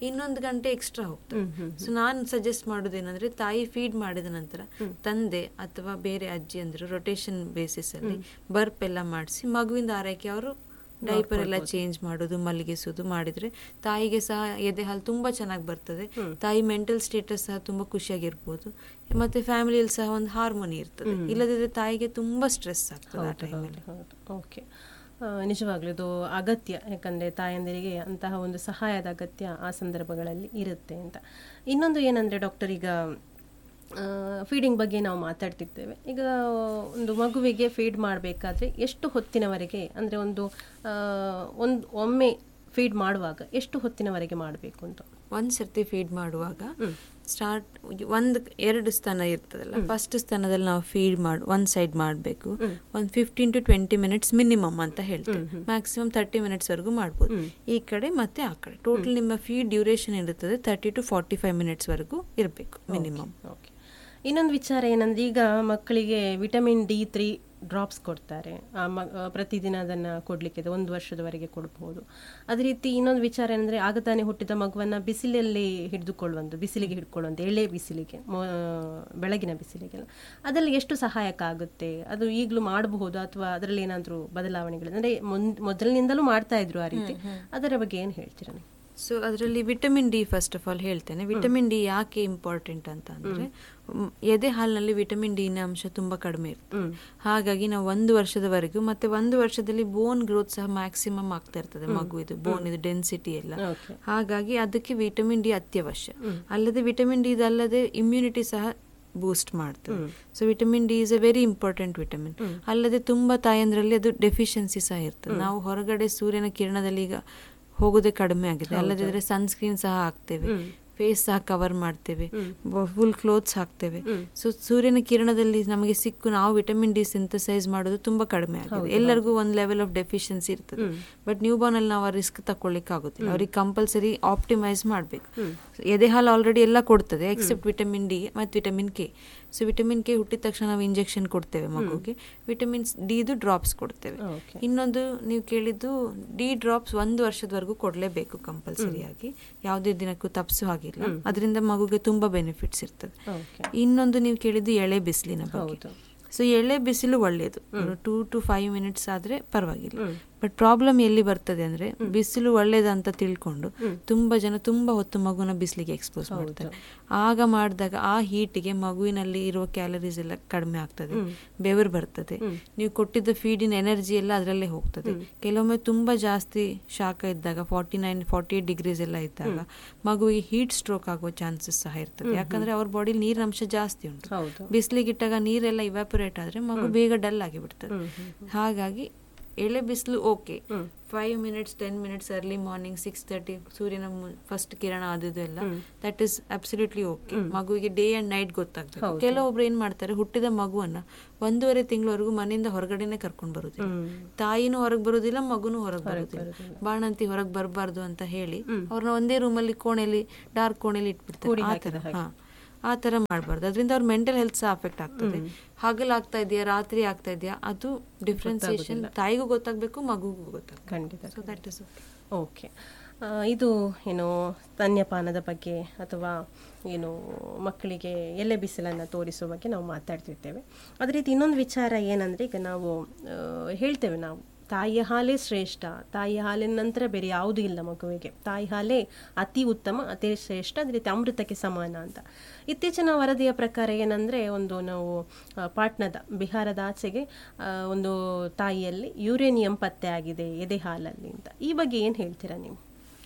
Speaker 1: 1 ಗಂಟೆ ಎಕ್ಸ್ಟ್ರಾ ಹೋಗ್ತದೆ. ಸೊ ನಾನು ಸಜೆಸ್ಟ್ ಮಾಡೋದೇನಂದ್ರೆ ತಾಯಿ ಫೀಡ್ ಮಾಡಿದ ನಂತರ ತಂದೆ ಅಥವಾ ಬೇರೆ ಅಜ್ಜಿ ಅಂದ್ರೆ ರೊಟೇಷನ್ ಬೇಸಿಸ್ ಅಲ್ಲಿ ಬರ್ಪ್ ಎಲ್ಲ ಮಾಡಿಸಿ ಮಗುವಿನ ಆರೈಕೆ ಅವರು ಡೈಪರ್ ಎಲ್ಲ ಚೇಂಜ್ ಮಾಡೋದು, ಮಲಗಿಸೋದು ಮಾಡಿದ್ರೆ ತಾಯಿಗೆ ಸಹ ಎದೆ ಹಾಲು ತುಂಬಾ ಚೆನ್ನಾಗಿ ಬರ್ತದೆ. ತಾಯಿ ಮೆಂಟಲ್ ಸ್ಟೇಟಸ್ ಸಹ ತುಂಬಾ ಖುಷಿಯಾಗಿರ್ಬೋದು. ಮತ್ತೆ ಫ್ಯಾಮಿಲಿಯಲ್ಲಿ ಸಹ ಒಂದು ಹಾರ್ಮೋನಿ ಇರ್ತದೆ. ಇಲ್ಲದಿದ್ರೆ ತಾಯಿಗೆ ತುಂಬಾ ಸ್ಟ್ರೆಸ್ ಆಗ್ತದೆ ಆ ಟೈಮಲ್ಲಿ.
Speaker 2: ಓಕೆ, ನಿಜವಾಗ್ಲೂ ಇದು ಅಗತ್ಯ, ಯಾಕಂದರೆ ತಾಯಂದಿರಿಗೆ ಅಂತಹ ಒಂದು ಸಹಾಯದ ಅಗತ್ಯ ಆ ಸಂದರ್ಭಗಳಲ್ಲಿ ಇರುತ್ತೆ ಅಂತ. ಇನ್ನೊಂದು ಏನಂದರೆ ಡಾಕ್ಟರ್, ಈಗ ಫೀಡಿಂಗ್ ಬಗ್ಗೆ ನಾವು ಮಾತಾಡ್ತಿರ್ತೇವೆ. ಈಗ ಒಂದು ಮಗುವಿಗೆ ಫೀಡ್ ಮಾಡಬೇಕಾದ್ರೆ ಎಷ್ಟು ಹೊತ್ತಿನವರೆಗೆ, ಅಂದರೆ ಒಮ್ಮೆ ಫೀಡ್ ಮಾಡುವಾಗ ಎಷ್ಟು ಹೊತ್ತಿನವರೆಗೆ ಮಾಡಬೇಕು ಅಂತ?
Speaker 1: ಒಂದು ಸರ್ತಿ ಫೀಡ್ ಮಾಡುವಾಗ ಸ್ಟಾರ್ಟ್ 2 ಸ್ತನ ಇರ್ತದಲ್ಲ, ಫಸ್ಟ್ ಸ್ತನದಲ್ಲಿ ನಾವು ಫೀಡ್ ಒಂದು ಸೈಡ್ ಮಾಡಬೇಕು. ಒಂದು 15 to 20 minutes ಮಿನಿಮಮ್ ಅಂತ ಹೇಳ್ತೇವೆ. ಮ್ಯಾಕ್ಸಿಮಮ್ 30 minutes ವರೆಗೂ ಮಾಡ್ಬೋದು, ಈ ಕಡೆ ಮತ್ತೆ ಆ ಕಡೆ. ಟೋಟಲ್ ನಿಮ್ಮ ಫೀಡ್ ಡ್ಯೂರೇಷನ್ ಇರುತ್ತದೆ 30 to 45 minutes ವರೆಗೂ ಇರಬೇಕು ಮಿನಿಮಮ್.
Speaker 2: ಓಕೆ. ಇನ್ನೊಂದು ವಿಚಾರ ಏನಂದ್ರೆ, ಈಗ ಮಕ್ಕಳಿಗೆ ವಿಟಮಿನ್ D3 ಡ್ರಾಪ್ಸ್ ಕೊಡ್ತಾರೆ, ಪ್ರತಿದಿನ ಅದನ್ನು ಕೊಡಲಿಕ್ಕೆ 1 ವರ್ಷದವರೆಗೆ ಕೊಡಬಹುದು. ಅದೇ ರೀತಿ ಇನ್ನೊಂದು ವಿಚಾರ ಏನಂದರೆ, ಆಗ ತಾನೇ ಹುಟ್ಟಿದ ಮಗುವನ್ನು ಬಿಸಿಲಲ್ಲಿ ಬಿಸಿಲಿಗೆ ಹಿಡ್ಕೊಳ್ಳುವಂಥ ಎಳೆ ಬಿಸಿಲಿಗೆ, ಬೆಳಗಿನ ಬಿಸಿಲಿಗೆಲ್ಲ, ಅದರಲ್ಲಿ ಎಷ್ಟು ಸಹಾಯಕ ಆಗುತ್ತೆ? ಅದು ಈಗಲೂ ಮಾಡಬಹುದು ಅಥವಾ ಅದರಲ್ಲಿ ಏನಾದರೂ ಬದಲಾವಣೆಗಳು, ಅಂದರೆ ಮೊದಲಿನಿಂದಲೂ ಮಾಡ್ತಾ ಇದ್ರು ಆ ರೀತಿ, ಅದರ ಬಗ್ಗೆ ಏನು ಹೇಳ್ತೀರಾ ನೀವು?
Speaker 1: ಸೊ ಅದರಲ್ಲಿ vitamin D first of all ಹೇಳ್ತೇನೆ. ವಿಟಮಿನ್ ಡಿ ಯಾಕೆ ಇಂಪಾರ್ಟೆಂಟ್ ಅಂತ ಅಂದರೆ, ಎದೆ ಹಾಲಿನಲ್ಲಿ ವಿಟಮಿನ್ ಡಿ ನ ಅಂಶ ತುಂಬಾ ಕಡಿಮೆ ಇರುತ್ತೆ. ಹಾಗಾಗಿ ನಾವು 1 ವರ್ಷದವರೆಗೂ, ಮತ್ತೆ 1 ವರ್ಷದಲ್ಲಿ ಬೋನ್ ಗ್ರೋತ್ ಸಹ ಮ್ಯಾಕ್ಸಿಮಮ್ ಆಗ್ತಾ ಇರ್ತದೆ ಮಗುವಿದು, ಬೋನ್ ಇದು ಡೆನ್ಸಿಟಿ ಎಲ್ಲ. ಹಾಗಾಗಿ ಅದಕ್ಕೆ ವಿಟಮಿನ್ ಡಿ ಅತ್ಯವಶ್ಯ. ಅಲ್ಲದೆ ವಿಟಮಿನ್ ಡಿ ಇದಲ್ಲದೆ ಇಮ್ಯುನಿಟಿ ಸಹ ಬೂಸ್ಟ್ ಮಾಡ್ತದೆ. So vitamin D is A very important vitamin. ಅಲ್ಲದೆ ತುಂಬಾ ತಾಯಂದ್ರಲ್ಲಿ ಅದು ಡೆಫಿಷಿಯನ್ಸಿ ಸಹ ಇರ್ತದೆ. ನಾವು ಹೊರಗಡೆ ಸೂರ್ಯನ ಕಿರಣದಲ್ಲಿ ಈಗ ಹೋಗೋದೇ ಕಡಿಮೆ ಆಗಿದೆ. ಅಲ್ಲದಿದ್ರೆ ಸನ್ಸ್ಕ್ರೀನ್ ಸಹ ಹಾಕ್ತೇವೆ, ಫೇಸ್ ಸಹ ಕವರ್ ಮಾಡ್ತೇವೆ, ಫುಲ್ ಕ್ಲೋತ್ಸ್ ಹಾಕ್ತೇವೆ. ಸೊ ಸೂರ್ಯನ ಕಿರಣದಲ್ಲಿ ನಮಗೆ ಸಿಕ್ಕು ನಾವು ವಿಟಮಿನ್ ಡಿ ಸಿಂಥಸೈಸ್ ಮಾಡೋದು ತುಂಬಾ ಕಡಿಮೆ ಆಗಿದೆ. ಎಲ್ಲರಿಗೂ ಒಂದು ಲೆವೆಲ್ ಆಫ್ ಡೆಫಿಷಿಯನ್ಸಿ ಇರ್ತದೆ. ಬಟ್ ನ್ಯೂ ಬಾರ್ನ್ ಅಲ್ಲಿ ನಾವು ಆ ರಿಸ್ಕ್ ತಕೊಳ್ಳಿಕ್ಕೆ ಆಗುತ್ತಿಲ್ಲ. ಅವ್ರಿಗೆ ಕಂಪಲ್ಸರಿ ಆಪ್ಟಿಮೈಸ್ ಮಾಡಬೇಕು. ಎದೆ ಹಾಲು ಆಲ್ರೆಡಿ ಎಲ್ಲ ಕೊಡ್ತದೆ ಎಕ್ಸೆಪ್ಟ್ ವಿಟಮಿನ್ ಡಿ ಮತ್ತು vitamin K. So vitamin K ಹುಟ್ಟಿದ ತಕ್ಷಣ ನಾವು ಇಂಜೆಕ್ಷನ್ ಕೊಡ್ತೇವೆ ಮಗುಗೆ. ವಿಟಮಿನ್ ಡಿ ಡ್ರಾಪ್ಸ್ ಕೊಡ್ತೇವೆ. ಇನ್ನೊಂದು ನೀವು ಕೇಳಿದ್ದು ಡಿ ಡ್ರಾಪ್ಸ್ 1 ವರ್ಷದವರೆಗೂ ಕೊಡಲೇಬೇಕು ಕಂಪಲ್ಸರಿಯಾಗಿ, ಯಾವುದೇ ದಿನಕ್ಕೂ ತಪ್ಪಿಸೋ ಹಾಗಿಲ್ಲ. ಅದರಿಂದ ಮಗುಗೆ ತುಂಬಾ ಬೆನಿಫಿಟ್ಸ್ ಇರ್ತದೆ. ಇನ್ನೊಂದು ನೀವು ಕೇಳಿದ್ದು ಎಳೆ ಬಿಸಿಲಿನ ಬಗ್ಗೆ. ಸೊ ಎಳೆ ಬಿಸಿಲು ಒಳ್ಳೆಯದು, 2 to 5 minutes ಆದರೆ ಪರವಾಗಿಲ್ಲ. ಬಟ್ ಪ್ರಾಬ್ಲಮ್ ಎಲ್ಲಿ ಬರ್ತದೆ ಅಂದ್ರೆ, ಬಿಸಿಲು ಒಳ್ಳೇದಂತ ತಿಳ್ಕೊಂಡು ತುಂಬಾ ಜನ ತುಂಬಾ ಹೊತ್ತು ಮಗುನ ಬಿಸಿಲಿಗೆ ಎಕ್ಸ್ಪೋಸ್ ಮಾಡ್ತಾರೆ. ಆಗ ಮಾಡಿದಾಗ ಆ ಹೀಟಿಗೆ ಮಗುವಿನಲ್ಲಿ ಇರುವ ಕ್ಯಾಲರೀಸ್ ಎಲ್ಲ ಕಡಿಮೆ ಆಗ್ತದೆ, ಬೆವರು ಬರ್ತದೆ, ನೀವು ಕೊಟ್ಟಿದ್ದ ಫೀಡಿನ ಎನರ್ಜಿ ಎಲ್ಲ ಅದರಲ್ಲೇ ಹೋಗ್ತದೆ. ಕೆಲವೊಮ್ಮೆ ತುಂಬಾ ಜಾಸ್ತಿ ಶಾಖ ಇದ್ದಾಗ 49-48 ಡಿಗ್ರೀಸ್ ಎಲ್ಲ ಇದ್ದಾಗ ಮಗುವಿಗೆ ಹೀಟ್ ಸ್ಟ್ರೋಕ್ ಆಗೋ ಚಾನ್ಸಸ್ ಸಹ ಇರ್ತದೆ. ಯಾಕಂದ್ರೆ ಅವ್ರ ಬಾಡಿ ನೀರಿನ ಅಂಶ ಜಾಸ್ತಿ ಉಂಟು. ಬಿಸಿಲಿಗಿಟ್ಟಾಗ ನೀರೆಲ್ಲ ಇವ್ಯಾಪೊರೇಟ್ ಆದ್ರೆ ಮಗು ಬೇಗ ಡಲ್ ಆಗಿ ಬಿಡ್ತದೆ. ಹಾಗಾಗಿ ಎಳೆ ಬಿಸಿಲು okay 5 minutes 10 minutes early morning 6:30 ಸೂರ್ಯನ ಫಸ್ಟ್ ಕಿರಣ ಆದದ್ದು ಎಲ್ಲ ದಟ್ ಇಸ್ ಅಬ್ಸಲ್ಯೂಟ್ಲಿ ಓಕೆ. ಮಗುವಿಗೆ ಡೇ ಅಂಡ್ ನೈಟ್ ಗೊತ್ತಾಗ್ತದೆ. ಕೆಲವೊಬ್ರು ಏನ್ ಮಾಡ್ತಾರೆ, ಹುಟ್ಟಿದ ಮಗುವನ್ನ 1.5 ತಿಂಗಳವರೆಗೂ ಮನೆಯಿಂದ ಹೊರಗಡೆನೆ ಕರ್ಕೊಂಡು ಬರುದಿಲ್ಲ, ತಾಯಿನೂ ಹೊರಗೆ ಬರುದಿಲ್ಲ, ಮಗುನೂ ಹೊರಗೆ ಬರುದಿಲ್ಲ. ಬಾಣಂತಿ ಹೊರಗೆ ಬರಬಾರ್ದು ಅಂತ ಹೇಳಿ ಅವ್ರನ್ನ ಒಂದೇ ರೂಮಲ್ಲಿ ಕೋಣೆಯಲ್ಲಿ ಡಾರ್ಕ್ ಕೋಣೆಯಲ್ಲಿ ಇಟ್ಬಿಡ್ತಾರೆ. ಆ ತರ ಮಾಡಬಾರ್ದು. ಅದರಿಂದ ಅವ್ರ ಮೆಂಟಲ್ ಹೆಲ್ತ್ ಸಹ ಅಫೆಕ್ಟ್ ಆಗ್ತದೆ. ಹಗಲಾಗ್ತಾ ಇದೆಯಾ ರಾತ್ರಿ ಆಗ್ತಾ ಇದೆಯಾ ಅದು ಡಿಫ್ರೆನ್ಸಿಯೇಷನ್ ತಾಯಿಗೂ ಗೊತ್ತಾಗಬೇಕು, ಮಗುಗೂ ಗೊತ್ತಾಗಬೇಕು.
Speaker 2: ಖಂಡಿತ.
Speaker 1: So that is
Speaker 2: okay. ಇದು ಏನು ಸ್ತನ್ಯಪಾನದ ಬಗ್ಗೆ ಅಥವಾ ಏನು ಮಕ್ಕಳಿಗೆ ಎಲೆ ಬಿಸಿಲನ್ನು ತೋರಿಸುವ ಬಗ್ಗೆ ನಾವು ಮಾತಾಡ್ತಿರ್ತೇವೆ. ಅದೇ ರೀತಿ ಇನ್ನೊಂದು ವಿಚಾರ ಏನಂದರೆ, ಈಗ ನಾವು ಹೇಳ್ತೇವೆ ನಾವು ತಾಯಿಯ ಹಾಲೇ ಶ್ರೇಷ್ಠ, ತಾಯಿಯ ಹಾಲಿನ ನಂತರ ಬೇರೆ ಯಾವುದೂ ಇಲ್ಲ ಮಗುವಿಗೆ, ತಾಯಿ ಹಾಲೇ ಅತಿ ಉತ್ತಮ, ಅತಿ ಶ್ರೇಷ್ಠ, ಅದೇ ರೀತಿ ಅಮೃತಕ್ಕೆ ಸಮಾನ ಅಂತ. ಇತ್ತೀಚಿನ ವರದಿಯ ಪ್ರಕಾರ ಏನಂದರೆ, ಒಂದು ನಾವು ಪಾಟ್ನಾದ ಬಿಹಾರದ ಆಚೆಗೆ ಒಂದು ತಾಯಿಯಲ್ಲಿ ಯುರೇನಿಯಂ ಪತ್ತೆ ಆಗಿದೆ ಎದೆ ಹಾಲಲ್ಲಿ ಅಂತ. ಈ ಬಗ್ಗೆ ಏನು ಹೇಳ್ತೀರಾ ನೀವು?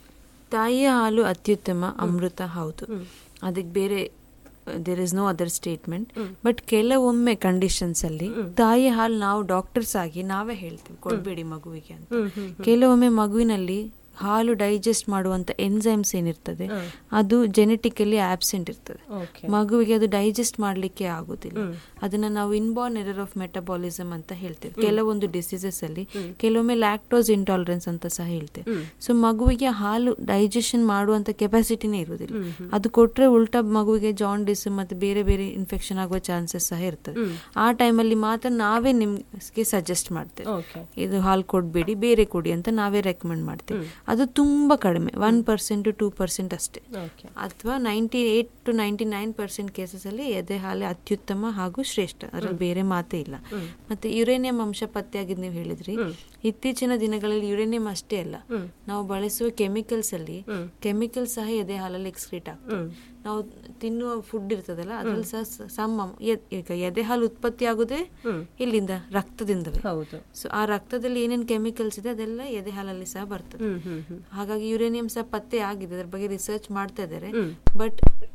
Speaker 1: ತಾಯಿಯ ಹಾಲು ಅತ್ಯುತ್ತಮ, ಅಮೃತ ಹೌದು, ಅದಕ್ಕೆ ಬೇರೆ there is no other statement. But ಕೆಲವೊಮ್ಮೆ ಕಂಡೀಷನ್ಸ್ ಅಲ್ಲಿ ತಾಯಿ ಹಾಲು ನಾವು ಡಾಕ್ಟರ್ಸ್ ಆಗಿ ನಾವೇ ಹೇಳ್ತೀವಿ ಕೊಡ್ಬೇಡಿ ಮಗುವಿಗೆ ಅಂತ. ಕೆಲವೊಮ್ಮೆ ಮಗುವಿನಲ್ಲಿ ಹಾಲು ಡೈಜೆಸ್ಟ್ ಮಾಡುವಂತ ಎನ್ಸೈಮ್ಸ್ ಏನಿರ್ತದೆ ಅದು ಜೆನೆಟಿಕಲಿ ಆಬ್ಸೆಂಟ್ ಇರ್ತದೆ. ಮಗುವಿಗೆ ಅದು ಡೈಜೆಸ್ಟ್ ಮಾಡ್ಲಿಕ್ಕೆ ಆಗುದಿಲ್ಲ. ಅದನ್ನ ನಾವು ಇನ್ಬೋರ್ನ್ ಎರರ್ ಆಫ್ ಮೆಟಬಾಲಿಸಮ್ ಅಂತ ಹೇಳ್ತೇವೆ. ಕೆಲವೊಂದು ಡಿಸೀಸಸ್ ಅಲ್ಲಿ ಕೆಲವೊಮ್ಮೆ ಲ್ಯಾಕ್ಟೋಸ್ ಇಂಟಾಲರೆನ್ಸ್ ಅಂತ ಸಹ ಹೇಳ್ತೇವೆ. ಸೊ ಮಗುವಿಗೆ ಹಾಲು ಡೈಜೆಷನ್ ಮಾಡುವಂತ ಕೆಪಾಸಿಟಿನೇ ಇರುವುದಿಲ್ಲ. ಅದು ಕೊಟ್ರೆ ಉಲ್ಟಾ ಮಗುವಿಗೆ ಜಾಂಡಿಸ್ ಮತ್ತೆ ಬೇರೆ ಬೇರೆ ಇನ್ಫೆಕ್ಷನ್ ಆಗುವ ಚಾನ್ಸಸ್ ಸಹ ಇರ್ತದೆ. ಆ ಟೈಮಲ್ಲಿ ಮಾತ್ರ ನಾವೇ ನಿಮ್ಗೆ ಸಜೆಸ್ಟ್ ಮಾಡ್ತೇವೆ, ಇದು ಹಾಲು ಕೊಡ್ಬೇಡಿ, ಬೇರೆ ಕೊಡಿ ಅಂತ ನಾವೇ ರೆಕಮೆಂಡ್ ಮಾಡ್ತೇವೆ. ಅದು ತುಂಬಾ ಕಡಿಮೆ, 1% to 2% ಅಷ್ಟೇ. ಅಥವಾ 98 to 99% ಕೇಸಸ್ ಅಲ್ಲಿ ಎದೆ ಹಾಲೆ ಅತ್ಯುತ್ತಮ ಹಾಗೂ ಶ್ರೇಷ್ಠ, ಅದರಲ್ಲಿ ಬೇರೆ ಮಾತೇ ಇಲ್ಲ. ಮತ್ತೆ ಯುರೇನಿಯಂ ಅಂಶ ಪತ್ತೆಯಾಗಿದ್ದು ನೀವು ಹೇಳಿದ್ರಿ. ಇತ್ತೀಚಿನ ದಿನಗಳಲ್ಲಿ ಯುರೇನಿಯಂ ಅಷ್ಟೇ ಅಲ್ಲ, ನಾವು ಬಳಸುವ ಕೆಮಿಕಲ್ಸ್ ಅಲ್ಲಿ ಕೆಮಿಕಲ್ಸ್ ಸಹ ಎದೆ ಹಾಲಲ್ಲಿ ಎಕ್ಸ್ಕ್ರೀಟ್ ಆಗ್ತದೆ. ನಾವು ತಿನ್ನುವ ಫುಡ್ ಇರ್ತದಲ್ಲ ಅದ್ರಲ್ಲಿ ಸಹ ಈಗ ಎದೆ ಹಾಲು ಉತ್ಪತ್ತಿ ಆಗುದೇ ಇಲ್ಲಿಂದ, ರಕ್ತದಿಂದವೇ. ಸೊ ಆ ರಕ್ತದಲ್ಲಿ ಏನೇನು ಕೆಮಿಕಲ್ಸ್ ಇದೆ ಅದೆಲ್ಲ ಎದೆ ಹಾಲಲ್ಲಿ ಸಹ ಬರ್ತದೆ. ಹಾಗಾಗಿ ಯುರೇನಿಯಂ ಸಹ ಪತ್ತೆ ಆಗಿದೆ, ಅದ್ರ ಬಗ್ಗೆ ರಿಸರ್ಚ್ ಮಾಡ್ತಾ ಇದ್ದಾರೆ. ಬಟ್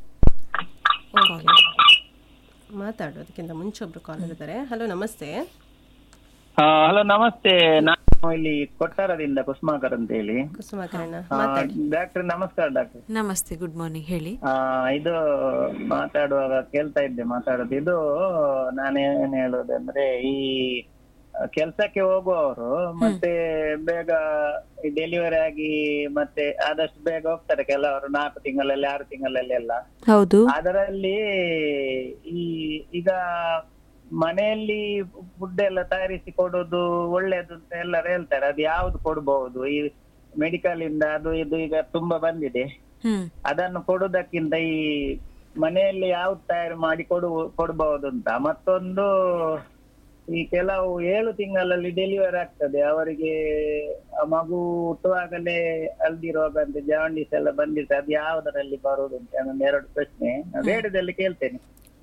Speaker 2: ಮಾತಾಡೋದಕ್ಕಿಂತ ಮುಂಚೆ ಒಬ್ರು ಕಾಲರ್ ಇದ್ದಾರೆ. ಹಲೋ, ನಮಸ್ತೆ.
Speaker 4: ಹಲೋ ನಮಸ್ತೆ, ನಾನು ಇಲ್ಲಿ ಕೊಟ್ಟಾರದಿಂದ ಕುಸುಮಾಕರ್ ಅಂತ ಹೇಳಿ. ಡಾಕ್ಟರ್ ನಮಸ್ಕಾರ. ಡಾಕ್ಟರ್
Speaker 1: ನಮಸ್ತೆ, ಗುಡ್ ಮಾರ್ನಿಂಗ್, ಹೇಳಿ.
Speaker 4: ಇದು ಮಾತಾಡುವಾಗ ಕೇಳ್ತಾ ಇದ್ದೆ ಮಾತಾಡೋದು. ಇದು ನಾನೇನ್ ಹೇಳೋದಂದ್ರೆ, ಈ ಕೆಲ್ಸಕ್ಕೆ ಹೋಗುವವರು ಮತ್ತೆ ಬೇಗ ಡೆಲಿವರಿ ಆಗಿ ಮತ್ತೆ ಆದಷ್ಟು ಬೇಗ ಹೋಗ್ತಾರೆ. ಕೆಲವರು 4 ತಿಂಗಳಲ್ಲಿ 6 ತಿಂಗಳಲ್ಲಿ ಎಲ್ಲ. ಹೌದು. ಅದರಲ್ಲಿ ಈಗ ಮನೆಯಲ್ಲಿ ಫುಡ್ ಎಲ್ಲ ತಯಾರಿಸಿ ಕೊಡೋದು ಒಳ್ಳೇದು ಅಂತ ಎಲ್ಲರೂ ಹೇಳ್ತಾರೆ. ಅದು ಯಾವ್ದು ಕೊಡ್ಬಹುದು? ಈ ಮೆಡಿಕಲ್ ಇಂದ ಅದು ಇದು ಈಗ ತುಂಬಾ ಬಂದಿದೆ. ಅದನ್ನು ಕೊಡುವುದಕ್ಕಿಂತ ಈ ಮನೆಯಲ್ಲಿ ಯಾವ್ದು ತಯಾರು ಮಾಡಿ ಕೊಡಬಹುದು ಅಂತ. ಮತ್ತೊಂದು, ಈ ಕೆಲವು 7 ತಿಂಗಳಲ್ಲಿ ಡೆಲಿವರಿ ಆಗ್ತದೆ ಅವರಿಗೆ, ಮಗು ಹುಟ್ಟುವಾಗಲೇ ಹಲ್ದಿ ರೋಗ ಅಂತ ಜಾಂಡಿಸ್ ಎಲ್ಲ ಬಂದಿರ್ತದೆ, ಅದು ಯಾವುದರಲ್ಲಿ ಬರುವುದು ಅಂತ ನನ್ನ 2 ಪ್ರಶ್ನೆ ವೇಡದಲ್ಲಿ ಕೇಳ್ತೇನೆ.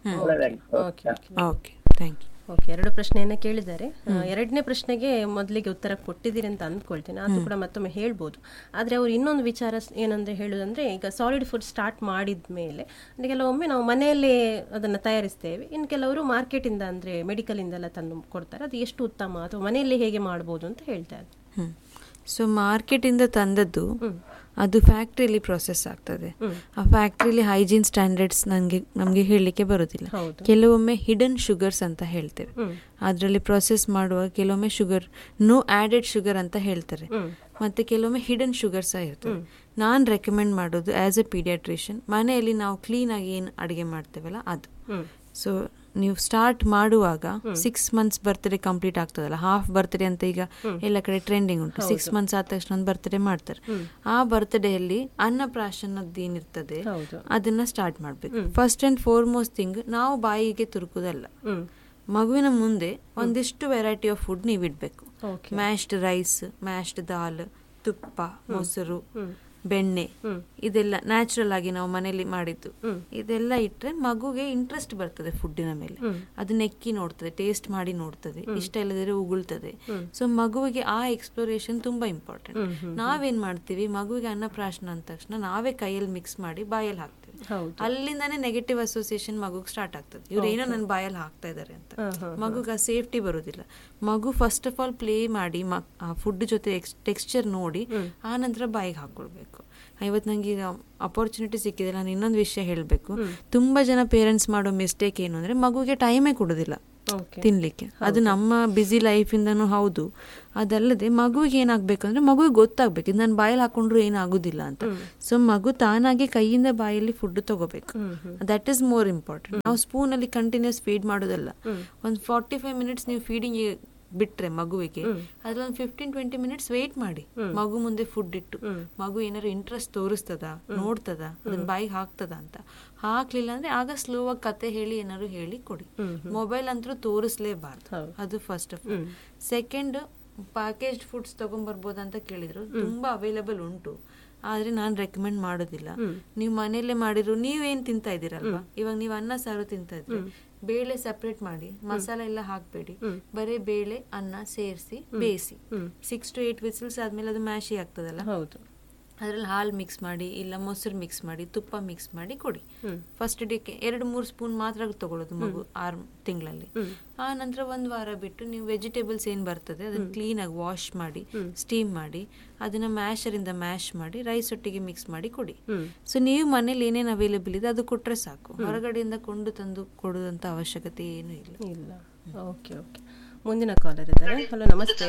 Speaker 2: ಓಕೆ, 2 ಪ್ರಶ್ನೆಯನ್ನ ಕೇಳಿದ್ದಾರೆ. 2ನೇ ಪ್ರಶ್ನೆಗೆ ಮೊದಲಿಗೆ ಉತ್ತರ ಕೊಟ್ಟಿದ್ದೀರಿ ಅಂತ ಅಂದ್ಕೊಳ್ತೇನೆ. ಅದು ಕೂಡ ಮತ್ತೊಮ್ಮೆ ಹೇಳ್ಬೋದು. ಆದರೆ ಅವ್ರು ಇನ್ನೊಂದು ವಿಚಾರ ಏನಂದ್ರೆ ಹೇಳೋದಂದ್ರೆ, ಈಗ ಸಾಲಿಡ್ ಫುಡ್ ಸ್ಟಾರ್ಟ್ ಮಾಡಿದ ಮೇಲೆ ಕೆಲವೊಮ್ಮೆ ನಾವು ಮನೆಯಲ್ಲೇ ಅದನ್ನು ತಯಾರಿಸ್ತೇವೆ, ಇನ್ನು ಕೆಲವರು ಮಾರ್ಕೆಟಿಂದ ಅಂದರೆ ಮೆಡಿಕಲಿಂದೆಲ್ಲ ತಂದು ಕೊಡ್ತಾರೆ. ಅದು ಎಷ್ಟು ಉತ್ತಮ ಅಥವಾ ಮನೆಯಲ್ಲೇ ಹೇಗೆ ಮಾಡ್ಬೋದು ಅಂತ ಹೇಳ್ತಾರೆ.
Speaker 1: ಸೊ ಮಾರ್ಕೆಟಿಂದ ತಂದದ್ದು ಅದು ಫ್ಯಾಕ್ಟ್ರಿಯಲ್ಲಿ ಪ್ರೊಸೆಸ್ ಆಗ್ತದೆ. ಆ ಫ್ಯಾಕ್ಟ್ರಿಯಲ್ಲಿ ಹೈಜೀನ್ ಸ್ಟ್ಯಾಂಡರ್ಡ್ಸ್ ನಮಗೆ ಹೇಳಲಿಕ್ಕೆ ಬರೋದಿಲ್ಲ. ಕೆಲವೊಮ್ಮೆ ಹಿಡನ್ ಶುಗರ್ಸ್ ಅಂತ ಹೇಳ್ತೇವೆ, ಅದರಲ್ಲಿ ಪ್ರೊಸೆಸ್ ಮಾಡುವಾಗ ಕೆಲವೊಮ್ಮೆ ಶುಗರ್, ನೋ ಆಡೆಡ್ ಶುಗರ್ ಅಂತ ಹೇಳ್ತಾರೆ. ಮತ್ತೆ ಕೆಲವೊಮ್ಮೆ ಹಿಡನ್ ಶುಗರ್ ಸಹ ಇರ್ತದೆ. ನಾನು ರೆಕಮೆಂಡ್ ಮಾಡೋದು ಆಸ್ ಎ ಪೀಡಿಯಾಟ್ರಿಷಿಯನ್, ಮನೆಯಲ್ಲಿ ನಾವು ಕ್ಲೀನ್ ಆಗಿ ಏನು ಅಡುಗೆ ಮಾಡ್ತೇವಲ್ಲ ಅದು. ಸೊ ನೀವು ಸ್ಟಾರ್ಟ್ ಮಾಡುವಾಗ 6 months ಬರ್ತ್ಡೇ ಕಂಪ್ಲೀಟ್ ಆಗ್ತದಲ್ಲ, ಹಾಫ್ ಬರ್ತ್ಡೇ ಅಂತ ಈಗ ಎಲ್ಲ ಕಡೆ ಟ್ರೆಂಡಿಂಗ್ ಉಂಟು. 6 months ಆದ ತಕ್ಷಣ ಒಂದು ಬರ್ತ್ಡೇ ಮಾಡ್ತಾರೆ. ಆ ಬರ್ತ್ಡೇಯಲ್ಲಿ ಅನ್ನಪ್ರಾಶನದ್ದು ಏನಿರ್ತದೆ ಅದನ್ನ ಸ್ಟಾರ್ಟ್ ಮಾಡ್ಬೇಕು. ಫಸ್ಟ್ ಅಂಡ್ ಫಾರ್ಮೋಸ್ಟ್ ಥಿಂಗ್, ನಾವು ಬಾಯಿಗೆ ತುರುಕುದಲ್ಲ, ಮಗುವಿನ ಮುಂದೆ ಒಂದಿಷ್ಟು ವೆರೈಟಿ ಆಫ್ ಫುಡ್ ನೀವು ಇಡ್ಬೇಕು. ಮ್ಯಾಶ್ಡ್ ರೈಸ್, ಮ್ಯಾಶ್ಡ್ ದಾಲ್, ತುಪ್ಪ, ಮೊಸರು, ಬೆಣ್ಣೆ, ಇದೆಲ್ಲ ನ್ಯಾಚುರಲ್ ಆಗಿ ನಾವು ಮನೇಲಿ ಮಾಡಿದ್ದು, ಇದೆಲ್ಲ ಇಟ್ರೆ ಮಗುಗೆ ಇಂಟ್ರೆಸ್ಟ್ ಬರ್ತದೆ ಫುಡ್ಡಿನ ಮೇಲೆ. ಅದು ನೆಕ್ಕಿ ನೋಡ್ತದೆ, ಟೇಸ್ಟ್ ಮಾಡಿ ನೋಡ್ತದೆ, ಇಷ್ಟ ಇಲ್ಲದ್ರೆ ಉಗುಳ್ತದೆ. ಸೊ ಮಗುವಿಗೆ ಆ ಎಕ್ಸ್ಪ್ಲೋರೇಷನ್ ತುಂಬಾ ಇಂಪಾರ್ಟೆಂಟ್. ನಾವೇನ್ ಮಾಡ್ತೀವಿ, ಮಗುವಿಗೆ ಅನ್ನಪ್ರಾಶನ ಅಂದ ತಕ್ಷಣ ನಾವೇ ಕೈಯಲ್ಲಿ ಮಿಕ್ಸ್ ಮಾಡಿ ಬಾಯಲ್ಲಿ ಹಾಕ್ತೀವಿ. ಅಲ್ಲಿಂದಾನೇ ನೆಗೆಟಿವ್ ಅಸೋಸಿಯೇಷನ್ ಮಗುಗೆ ಸ್ಟಾರ್ಟ್ ಆಗ್ತದೆ. ಇವ್ರು ಏನೋ ನನ್ನ ಬಾಯಲ್ಲಿ ಹಾಕ್ತಾ ಇದ್ದಾರೆ ಅಂತ. ಮಗುಗೆ ಆ ಸೇಫ್ಟಿ ಬರೋದಿಲ್ಲ. ಮಗು ಫಸ್ಟ್ ಆಫ್ ಆಲ್ ಪ್ಲೇ ಮಾಡಿ ಆ ಫುಡ್ ಜೊತೆ ಟೆಕ್ಸ್ಚರ್ ನೋಡಿ ಆ ನಂತರ ಬಾಯಿಗೆ ಹಾಕೊಳ್ಬೇಕು. ಇವತ್ತು ನಂಗೆ ಈಗ ಅಪರ್ಚುನಿಟಿ ಸಿಕ್ಕಿದೆ, ನಾನು ಇನ್ನೊಂದು ವಿಷಯ ಹೇಳಬೇಕು. ತುಂಬ ಜನ ಪೇರೆಂಟ್ಸ್ ಮಾಡೋ ಮಿಸ್ಟೇಕ್ ಏನು ಅಂದರೆ ಮಗುಗೆ ಟೈಮೇ ಕೊಡೋದಿಲ್ಲ ತಿನ್ಲಿಕ್ಕೆ. ಅದು ನಮ್ಮ ಬ್ಯುಸಿ ಲೈಫಿಂದನೂ ಹೌದು. ಅದಲ್ಲದೆ ಮಗುವಿಗೆ ಏನಾಗಬೇಕು ಅಂದರೆ ಮಗುವಿಗೆ ಗೊತ್ತಾಗಬೇಕು ಇದು ನಾನು ಬಾಯಲ್ಲಿ ಹಾಕೊಂಡ್ರು ಏನಾಗೋದಿಲ್ಲ ಅಂತ. ಸೊ ಮಗು ತಾನಾಗಿ ಕೈಯಿಂದ ಬಾಯಲ್ಲಿ ಫುಡ್ ತಗೋಬೇಕು. That is more important. ನಾವು ಸ್ಪೂನಲ್ಲಿ ಕಂಟಿನ್ಯೂಸ್ ಫೀಡ್ ಮಾಡೋದಲ್ಲ. ಒಂದು 45 ಮಿನಿಟ್ಸ್ ನೀವು ಫೀಡಿಂಗ್ ಬಿಟ್ರೆ ಮಗುವಿಗೆ ಅದ್ರೊಂದು 15-20 ಮಿನಿಟ್ಸ್ ವೇಟ್ ಮಾಡಿ. ಮಗು ಮುಂದೆ ಫುಡ್ ಇಟ್ಟು ಮಗು ಏನಾದ್ರು ಇಂಟ್ರೆಸ್ಟ್ ತೋರಿಸ್ತದ, ನೋಡ್ತದ, ಅದನ್ನ ಬಾಯಿಗೆ ಹಾಕ್ತದ ಅಂತ. ಹಾಕ್ಲಿಲ್ಲ ಅಂದ್ರೆ ಆಗ ಸ್ಲೋ ಆಗಿ ಕತೆ ಹೇಳಿ ಏನಾದ್ರು ಹೇಳಿ ಕೊಡಿ. ಮೊಬೈಲ್ ಅಂತೂ ತೋರಿಸ್ಲೇಬಾರ್ದು. ಅದು first of all. Second, packaged foods ತಗೊಂಡ್ಬರ್ಬೋದಂತ ಕೇಳಿದ್ರು. ತುಂಬಾ ಅವೈಲೇಬಲ್ ಉಂಟು, ಆದ್ರೆ ನಾನು ರೆಕಮೆಂಡ್ ಮಾಡೋದಿಲ್ಲ. ನೀವು ಮನೆಯಲ್ಲೇ ಮಾಡಿದ್ರು ನೀವೇನ್ ತಿಂತಾ ಇದ್ದೀರಲ್ವಾ, ಇವಾಗ ನೀವು ಅನ್ನ ಸಾರು ತಿಂತಾ ಇದ್ರಿ, ಬೇಳೆ ಸಪ್ರೇಟ್ ಮಾಡಿ, ಮಸಾಲೆ ಎಲ್ಲ ಹಾಕ್ಬೇಡಿ, ಬರೀ ಬೇಳೆ ಅನ್ನ ಸೇರಿಸಿ ಬೇಯಿಸಿ 6 to 8 ವಿಸಿಲ್ಸ್ ಆದ್ಮೇಲೆ ಅದು ಮ್ಯಾಶಿ ಆಗ್ತದಲ್ಲ, ಅದ್ರಲ್ಲಿ ಹಾಲು ಮಿಕ್ಸ್ ಮಾಡಿ ಇಲ್ಲ ಮೊಸರು ಮಿಕ್ಸ್ ಮಾಡಿ ತುಪ್ಪ ಮಿಕ್ಸ್ ಮಾಡಿ ಕೊಡಿ. ಫಸ್ಟ್ ಡೇಗೆ 2-3 ಸ್ಪೂನ್ ಮಾತ್ರ ತಗೊಳ್ಳೋದು ಮಗು 6 ತಿಂಗಳಲ್ಲಿ. ಆ ನಂತರ 1 ವಾರ ಬಿಟ್ಟು ನೀವು ವೆಜಿಟೇಬಲ್ಸ್ ಏನ್ ಬರ್ತದೆ ಅದನ್ನ ಕ್ಲೀನ್ ಆಗಿ ವಾಶ್ ಮಾಡಿ ಸ್ಟೀಮ್ ಮಾಡಿ ಅದನ್ನ ಮ್ಯಾಶರಿಂದ ಮ್ಯಾಶ್ ಮಾಡಿ ರೈಸ್ ಒಟ್ಟಿಗೆ ಮಿಕ್ಸ್ ಮಾಡಿ ಕೊಡಿ. ಸೊ ನೀವು ಮನೇಲಿ ಏನೇನು ಅವೈಲೇಬಲ್ ಇದೆ ಅದು ಕೊಟ್ರೆ ಸಾಕು. ಹೊರಗಡೆಯಿಂದ ಕೊಂಡು ತಂದು ಕೊಡುವಂತ ಅವಶ್ಯಕತೆ ಏನು ಇಲ್ಲ.
Speaker 2: Okay okay. ಮುಂದಿನ ಕಾಲರ್ ಇದ್ದಾರೆ. ಹಲೋ ನಮಸ್ತೆ.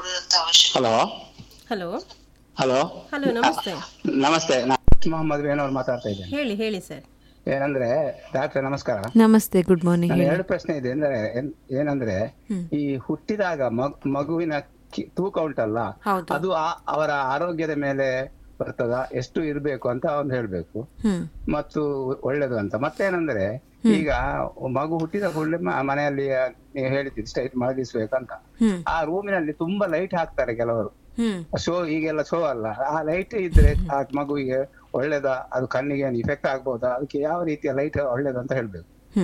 Speaker 5: ಹಲೋ
Speaker 2: ಹಲೋ
Speaker 5: ಹಲೋ
Speaker 2: ಹಲೋ ನಮಸ್ತೆ.
Speaker 5: ನಮಸ್ತೆ, ಮೊಹಮ್ಮದ್ ವೇಣೂರ್ ಮಾತಾಡ್ತಾ ಇದ್ದೇನೆ.
Speaker 2: ಹೇಳಿ ಹೇಳಿ ಸರ್.
Speaker 5: ಏನಂದ್ರೆ ಡಾಕ್ಟರ್ ನಮಸ್ಕಾರ.
Speaker 1: ನಮಸ್ತೆ, ಗುಡ್ ಮಾರ್ನಿಂಗ್.
Speaker 5: 2 ಪ್ರಶ್ನೆ ಇದೆ. ಏನಂದ್ರೆ ಈ ಹುಟ್ಟಿದಾಗ ಮಗುವಿನ ತೂಕ ಉಂಟಲ್ಲ, ಅದು ಅವರ ಆರೋಗ್ಯದ ಮೇಲೆ ಬರ್ತದ, ಎಷ್ಟು ಇರ್ಬೇಕು ಅಂತ ಅವ್ನು ಹೇಳ್ಬೇಕು ಮತ್ತು ಒಳ್ಳೇದು ಅಂತ. ಮತ್ತೇನಂದ್ರೆ ಈಗ ಮಗು ಹುಟ್ಟಿದ ಕೂಡಲೇ ಮನೆಯಲ್ಲಿ ಹೇಳಿದ್ದು ಸ್ಟ್ರೈಟ್ ಮಲಗಿಸ್ಬೇಕಂತ. ಆ ರೂಮಿನಲ್ಲಿ ತುಂಬಾ ಲೈಟ್ ಹಾಕ್ತಾರೆ ಕೆಲವರು. ಶೋ ಈಗೆಲ್ಲ ಶೋ ಅಲ್ಲ, ಆ ಲೈಟ್ ಇದ್ರೆ ಆ ಮಗುವಿಗೆ ಒಳ್ಳೇದ, ಅದು ಕಣ್ಣಿಗೆ ಇಫೆಕ್ಟ್ ಆಗ್ಬೋದಾ, ಅದಕ್ಕೆ ಯಾವ ರೀತಿಯ ಲೈಟ್ ಒಳ್ಳೇದಂತ ಹೇಳ್ಬೇಕು.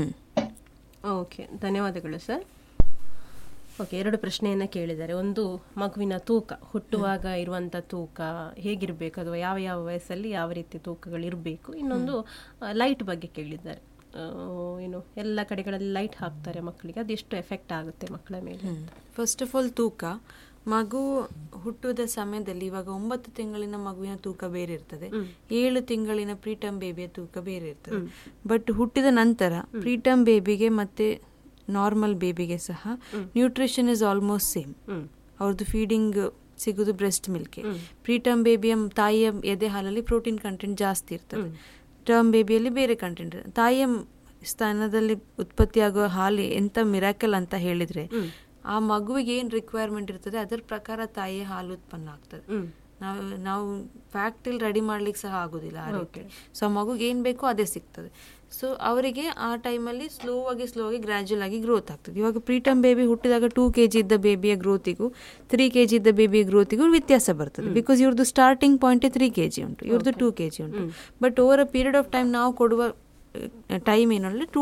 Speaker 2: ಓಕೆ, ಧನ್ಯವಾದಗಳು ಸರ್. ಓಕೆ, 2 ಪ್ರಶ್ನೆಯನ್ನ ಕೇಳಿದ್ದಾರೆ. ಒಂದು, ಮಗುವಿನ ತೂಕ, ಹುಟ್ಟುವಾಗ ಇರುವಂತ ತೂಕ ಹೇಗಿರ್ಬೇಕು ಅಥವಾ ಯಾವ ಯಾವ ವಯಸ್ಸಲ್ಲಿ ಯಾವ ರೀತಿ ತೂಕಗಳಿರ್ಬೇಕು. ಇನ್ನೊಂದು ಲೈಟ್ ಬಗ್ಗೆ ಕೇಳಿದ್ದಾರೆ. ಏನು ಎಲ್ಲ ಕಡೆಗಳಲ್ಲಿ ಲೈಟ್ ಹಾಕ್ತಾರೆ ಮಕ್ಕಳಿಗೆ, ಅದೆಷ್ಟು ಎಫೆಕ್ಟ್ ಆಗುತ್ತೆ ಮಕ್ಕಳ ಮೇಲೆ.
Speaker 1: ಫಸ್ಟ್ ಆಫ್ ಆಲ್ ತೂಕ, ಮಗು ಹುಟ್ಟುವುದ ಸಮಯದಲ್ಲಿ ಇವಾಗ 9 ತಿಂಗಳಿನ ಮಗುವಿನ ತೂಕ ಬೇರೆ ಇರ್ತದೆ, 7 ತಿಂಗಳಿನ ಪ್ರೀಟರ್ಮ್ ಬೇಬಿಯ ತೂಕ ಬೇರೆ ಇರ್ತದೆ. ಬಟ್ ಹುಟ್ಟಿದ ನಂತರ ಪ್ರೀಟರ್ಮ್ ಬೇಬಿಗೆ ಮತ್ತೆ ನಾರ್ಮಲ್ ಬೇಬಿಗೆ ಸಹ ನ್ಯೂಟ್ರಿಷನ್ ಇಸ್ ಆಲ್ಮೋಸ್ಟ್ ಸೇಮ್. ಅವ್ರದ್ದು ಫೀಡಿಂಗ್ ಸಿಗೋದು ಬ್ರೆಸ್ಟ್ ಮಿಲ್ಕ್. ಪ್ರೀಟರ್ಮ್ ಬೇಬಿಯ ತಾಯಿಯ ಎದೆ ಹಾಲಲ್ಲಿ ಪ್ರೋಟೀನ್ ಕಂಟೆಂಟ್ ಜಾಸ್ತಿ ಇರ್ತದೆ, ಟರ್ಮ್ ಬೇಬಿಯಲ್ಲಿ ಬೇರೆ ಕಂಟೆಂಟ್ ಇರ್ತದೆ. ತಾಯಿಯ ಸ್ಥಾನದಲ್ಲಿ ಉತ್ಪತ್ತಿಯಾಗುವ ಹಾಲು ಎಂತ ಮಿರಾಕಲ್ ಅಂತ ಹೇಳಿದ್ರೆ, ಆ ಮಗುವಿಗೆ ಏನ್ ರಿಕ್ವೈರ್ಮೆಂಟ್ ಇರ್ತದೆ ಅದರ ಪ್ರಕಾರ ತಾಯಿಯ ಹಾಲು ಉತ್ಪನ್ನ ಆಗ್ತದೆ. ನಾವು ಫ್ಯಾಕ್ಟ್ರಿಲಿ ರೆಡಿ ಮಾಡ್ಲಿಕ್ಕೆ ಸಹ ಆಗೋದಿಲ್ಲ ಆ ರೀತಿ. ಸೊ ಆ ಮಗುಗೆ ಏನ್ ಬೇಕೋ ಅದೇ ಸಿಗ್ತದೆ. ಸೊ ಅವರಿಗೆ ಆ ಟೈಮಲ್ಲಿ ಸ್ಲೋ ಆಗಿ ಗ್ರ್ಯಾಜುಯಲ್ ಆಗಿ ಗ್ರೋತ್ ಆಗ್ತದೆ. ಇವಾಗ ಪ್ರೀಟರ್ಮ್ ಬೇಬಿ ಹುಟ್ಟಿದಾಗ 2 kg ಇದ್ದ ಬೇಬಿಯ ಗ್ರೋತಿಗೂ 3 kg ಇದ್ದ ಬೇಬಿಯ ಗ್ರೋತಿಗೂ ವ್ಯತ್ಯಾಸ ಬರ್ತದೆ. ಬಿಕಾಸ್ ಇವ್ರದ್ದು ಸ್ಟಾರ್ಟಿಂಗ್ ಪಾಯಿಂಟ್ 3 kg ಉಂಟು, ಇವ್ರದ್ದು 2 kg ಉಂಟು. But over a period of time ನಾವು ಕೊಡುವ ಟೈಮ್ ಏನಂದ್ರೆ 2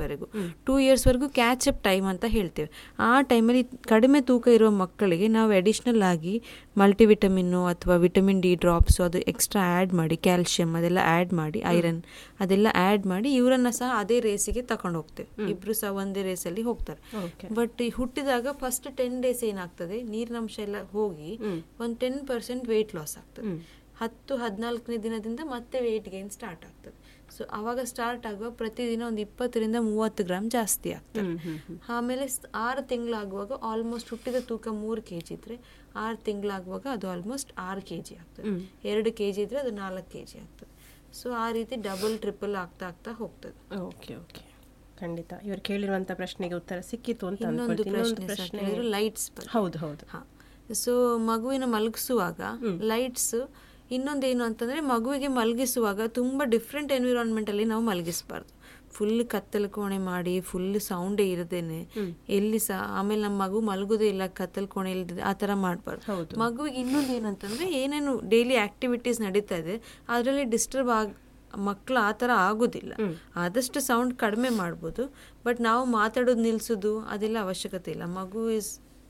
Speaker 1: years ವರೆಗೂ ಕ್ಯಾಚ್ ಅಪ್ ಟೈಮ್ ಅಂತ ಹೇಳ್ತೇವೆ. ಆ ಟೈಮಲ್ಲಿ ಕಡಿಮೆ ತೂಕ ಇರುವ ಮಕ್ಕಳಿಗೆ ನಾವು ಅಡಿಷ್ನಲ್ ಆಗಿ ಮಲ್ಟಿವಿಟಮಿನ್ನು ಅಥವಾ ವಿಟಮಿನ್ ಡಿ ಡ್ರಾಪ್ಸು ಅದು ಎಕ್ಸ್ಟ್ರಾ ಆ್ಯಡ್ ಮಾಡಿ, ಕ್ಯಾಲ್ಶಿಯಂ ಅದೆಲ್ಲ ಆ್ಯಡ್ ಮಾಡಿ, ಐರನ್ ಅದೆಲ್ಲ ಆ್ಯಡ್ ಮಾಡಿ ಇವರನ್ನ ಸಹ ಅದೇ ರೇಸಿಗೆ ತಗೊಂಡು ಹೋಗ್ತೇವೆ. ಇಬ್ರು ಸಹ ಒಂದೇ ರೇಸಲ್ಲಿ ಹೋಗ್ತಾರೆ. ಬಟ್ ಹುಟ್ಟಿದಾಗ ಫಸ್ಟ್ 10 days ಏನಾಗ್ತದೆ, ನೀರಿನಂಶ ಎಲ್ಲ ಹೋಗಿ ಒಂದು 10% ವೆಯ್ಟ್ ಲಾಸ್ ಆಗ್ತದೆ. 10-14ನೇ ದಿನದಿಂದ ಮತ್ತೆ ವೆಯ್ಟ್ ಗೇನ್ ಸ್ಟಾರ್ಟ್ ಆಗ್ತದೆ. ಸೊ ಅವಾಗ ಸ್ಟಾರ್ಟ್ ಆಗುವ ಪ್ರತಿದಿನ ಒಂದು 20-30 ಗ್ರಾಮ್ ಜಾಸ್ತಿ ಆಗ್ತದೆ. ಆಮೇಲೆ 6 ತಿಂಗಳಾಗುವಾಗ ಆಲ್ಮೋಸ್ಟ್ ಹುಟ್ಟಿದ ತೂಕ 3 kg ಇದ್ರೆ 6 ತಿಂಗಳಾಗುವಾಗ ಅದು ಆಲ್ಮೋಸ್ಟ್ 6 kg ಆಗ್ತದೆ. 2 kg ಇದ್ರೆ ಅದು 4 kg ಆಗ್ತದೆ. ಸೊ ಆ ರೀತಿ ಡಬಲ್ ಟ್ರಿಪಲ್ ಆಗ್ತಾ ಹೋಗ್ತದೆ.
Speaker 2: ಓಕೆ ಓಕೆ, ಖಂಡಿತ ಇವರು ಕೇಳಿರುವಂತ ಪ್ರಶ್ನೆಗೆ ಉತ್ತರ ಸಿಕ್ಕಿತು ಅಂತ
Speaker 1: ಇನ್ನೊಂದು ಪ್ರಶ್ನೆ ಲೈಟ್ಸ್.
Speaker 2: ಹೌದು ಹೌದು.
Speaker 1: ಸೊ ಮಗುವಿನ ಮಲಗಿಸುವಾಗ ಲೈಟ್ಸ್ ಇನ್ನೊಂದೇನು ಅಂತಂದರೆ, ಮಗುವಿಗೆ ಮಲಗಿಸುವಾಗ ತುಂಬ ಡಿಫ್ರೆಂಟ್ ಎನ್ವಿರಾನ್ಮೆಂಟಲ್ಲಿ ನಾವು ಮಲಗಿಸಬಾರ್ದು. ಫುಲ್ ಕತ್ತಲು ಕೋಣೆ ಮಾಡಿ ಫುಲ್ ಸೌಂಡೇ ಇರದೇನೆ ಎಲ್ಲಿ ಸಹ, ಆಮೇಲೆ ನಮ್ಮ ಮಗು ಮಲಗೋದೇ ಇಲ್ಲ ಕತ್ತಲು ಕೋಣೆ ಇಲ್ಲದೆ ಆ ಥರ ಮಾಡಬಾರ್ದು. ಮಗುವಿಗೆ ಇನ್ನೊಂದು ಏನಂತಂದರೆ, ಏನೇನು ಡೈಲಿ ಆ್ಯಕ್ಟಿವಿಟೀಸ್ ನಡೀತಾ ಇದೆ ಅದರಲ್ಲಿ ಡಿಸ್ಟರ್ಬ್ ಮಕ್ಕಳು ಆ ಥರ ಆಗೋದಿಲ್ಲ. ಆದಷ್ಟು ಸೌಂಡ್ ಕಡಿಮೆ ಮಾಡ್ಬೋದು. ಬಟ್ ನಾವು ಮಾತಾಡೋದು ನಿಲ್ಲಿಸೋದು ಅದೆಲ್ಲ ಅವಶ್ಯಕತೆ ಇಲ್ಲ. ಮಗು ಇಸ್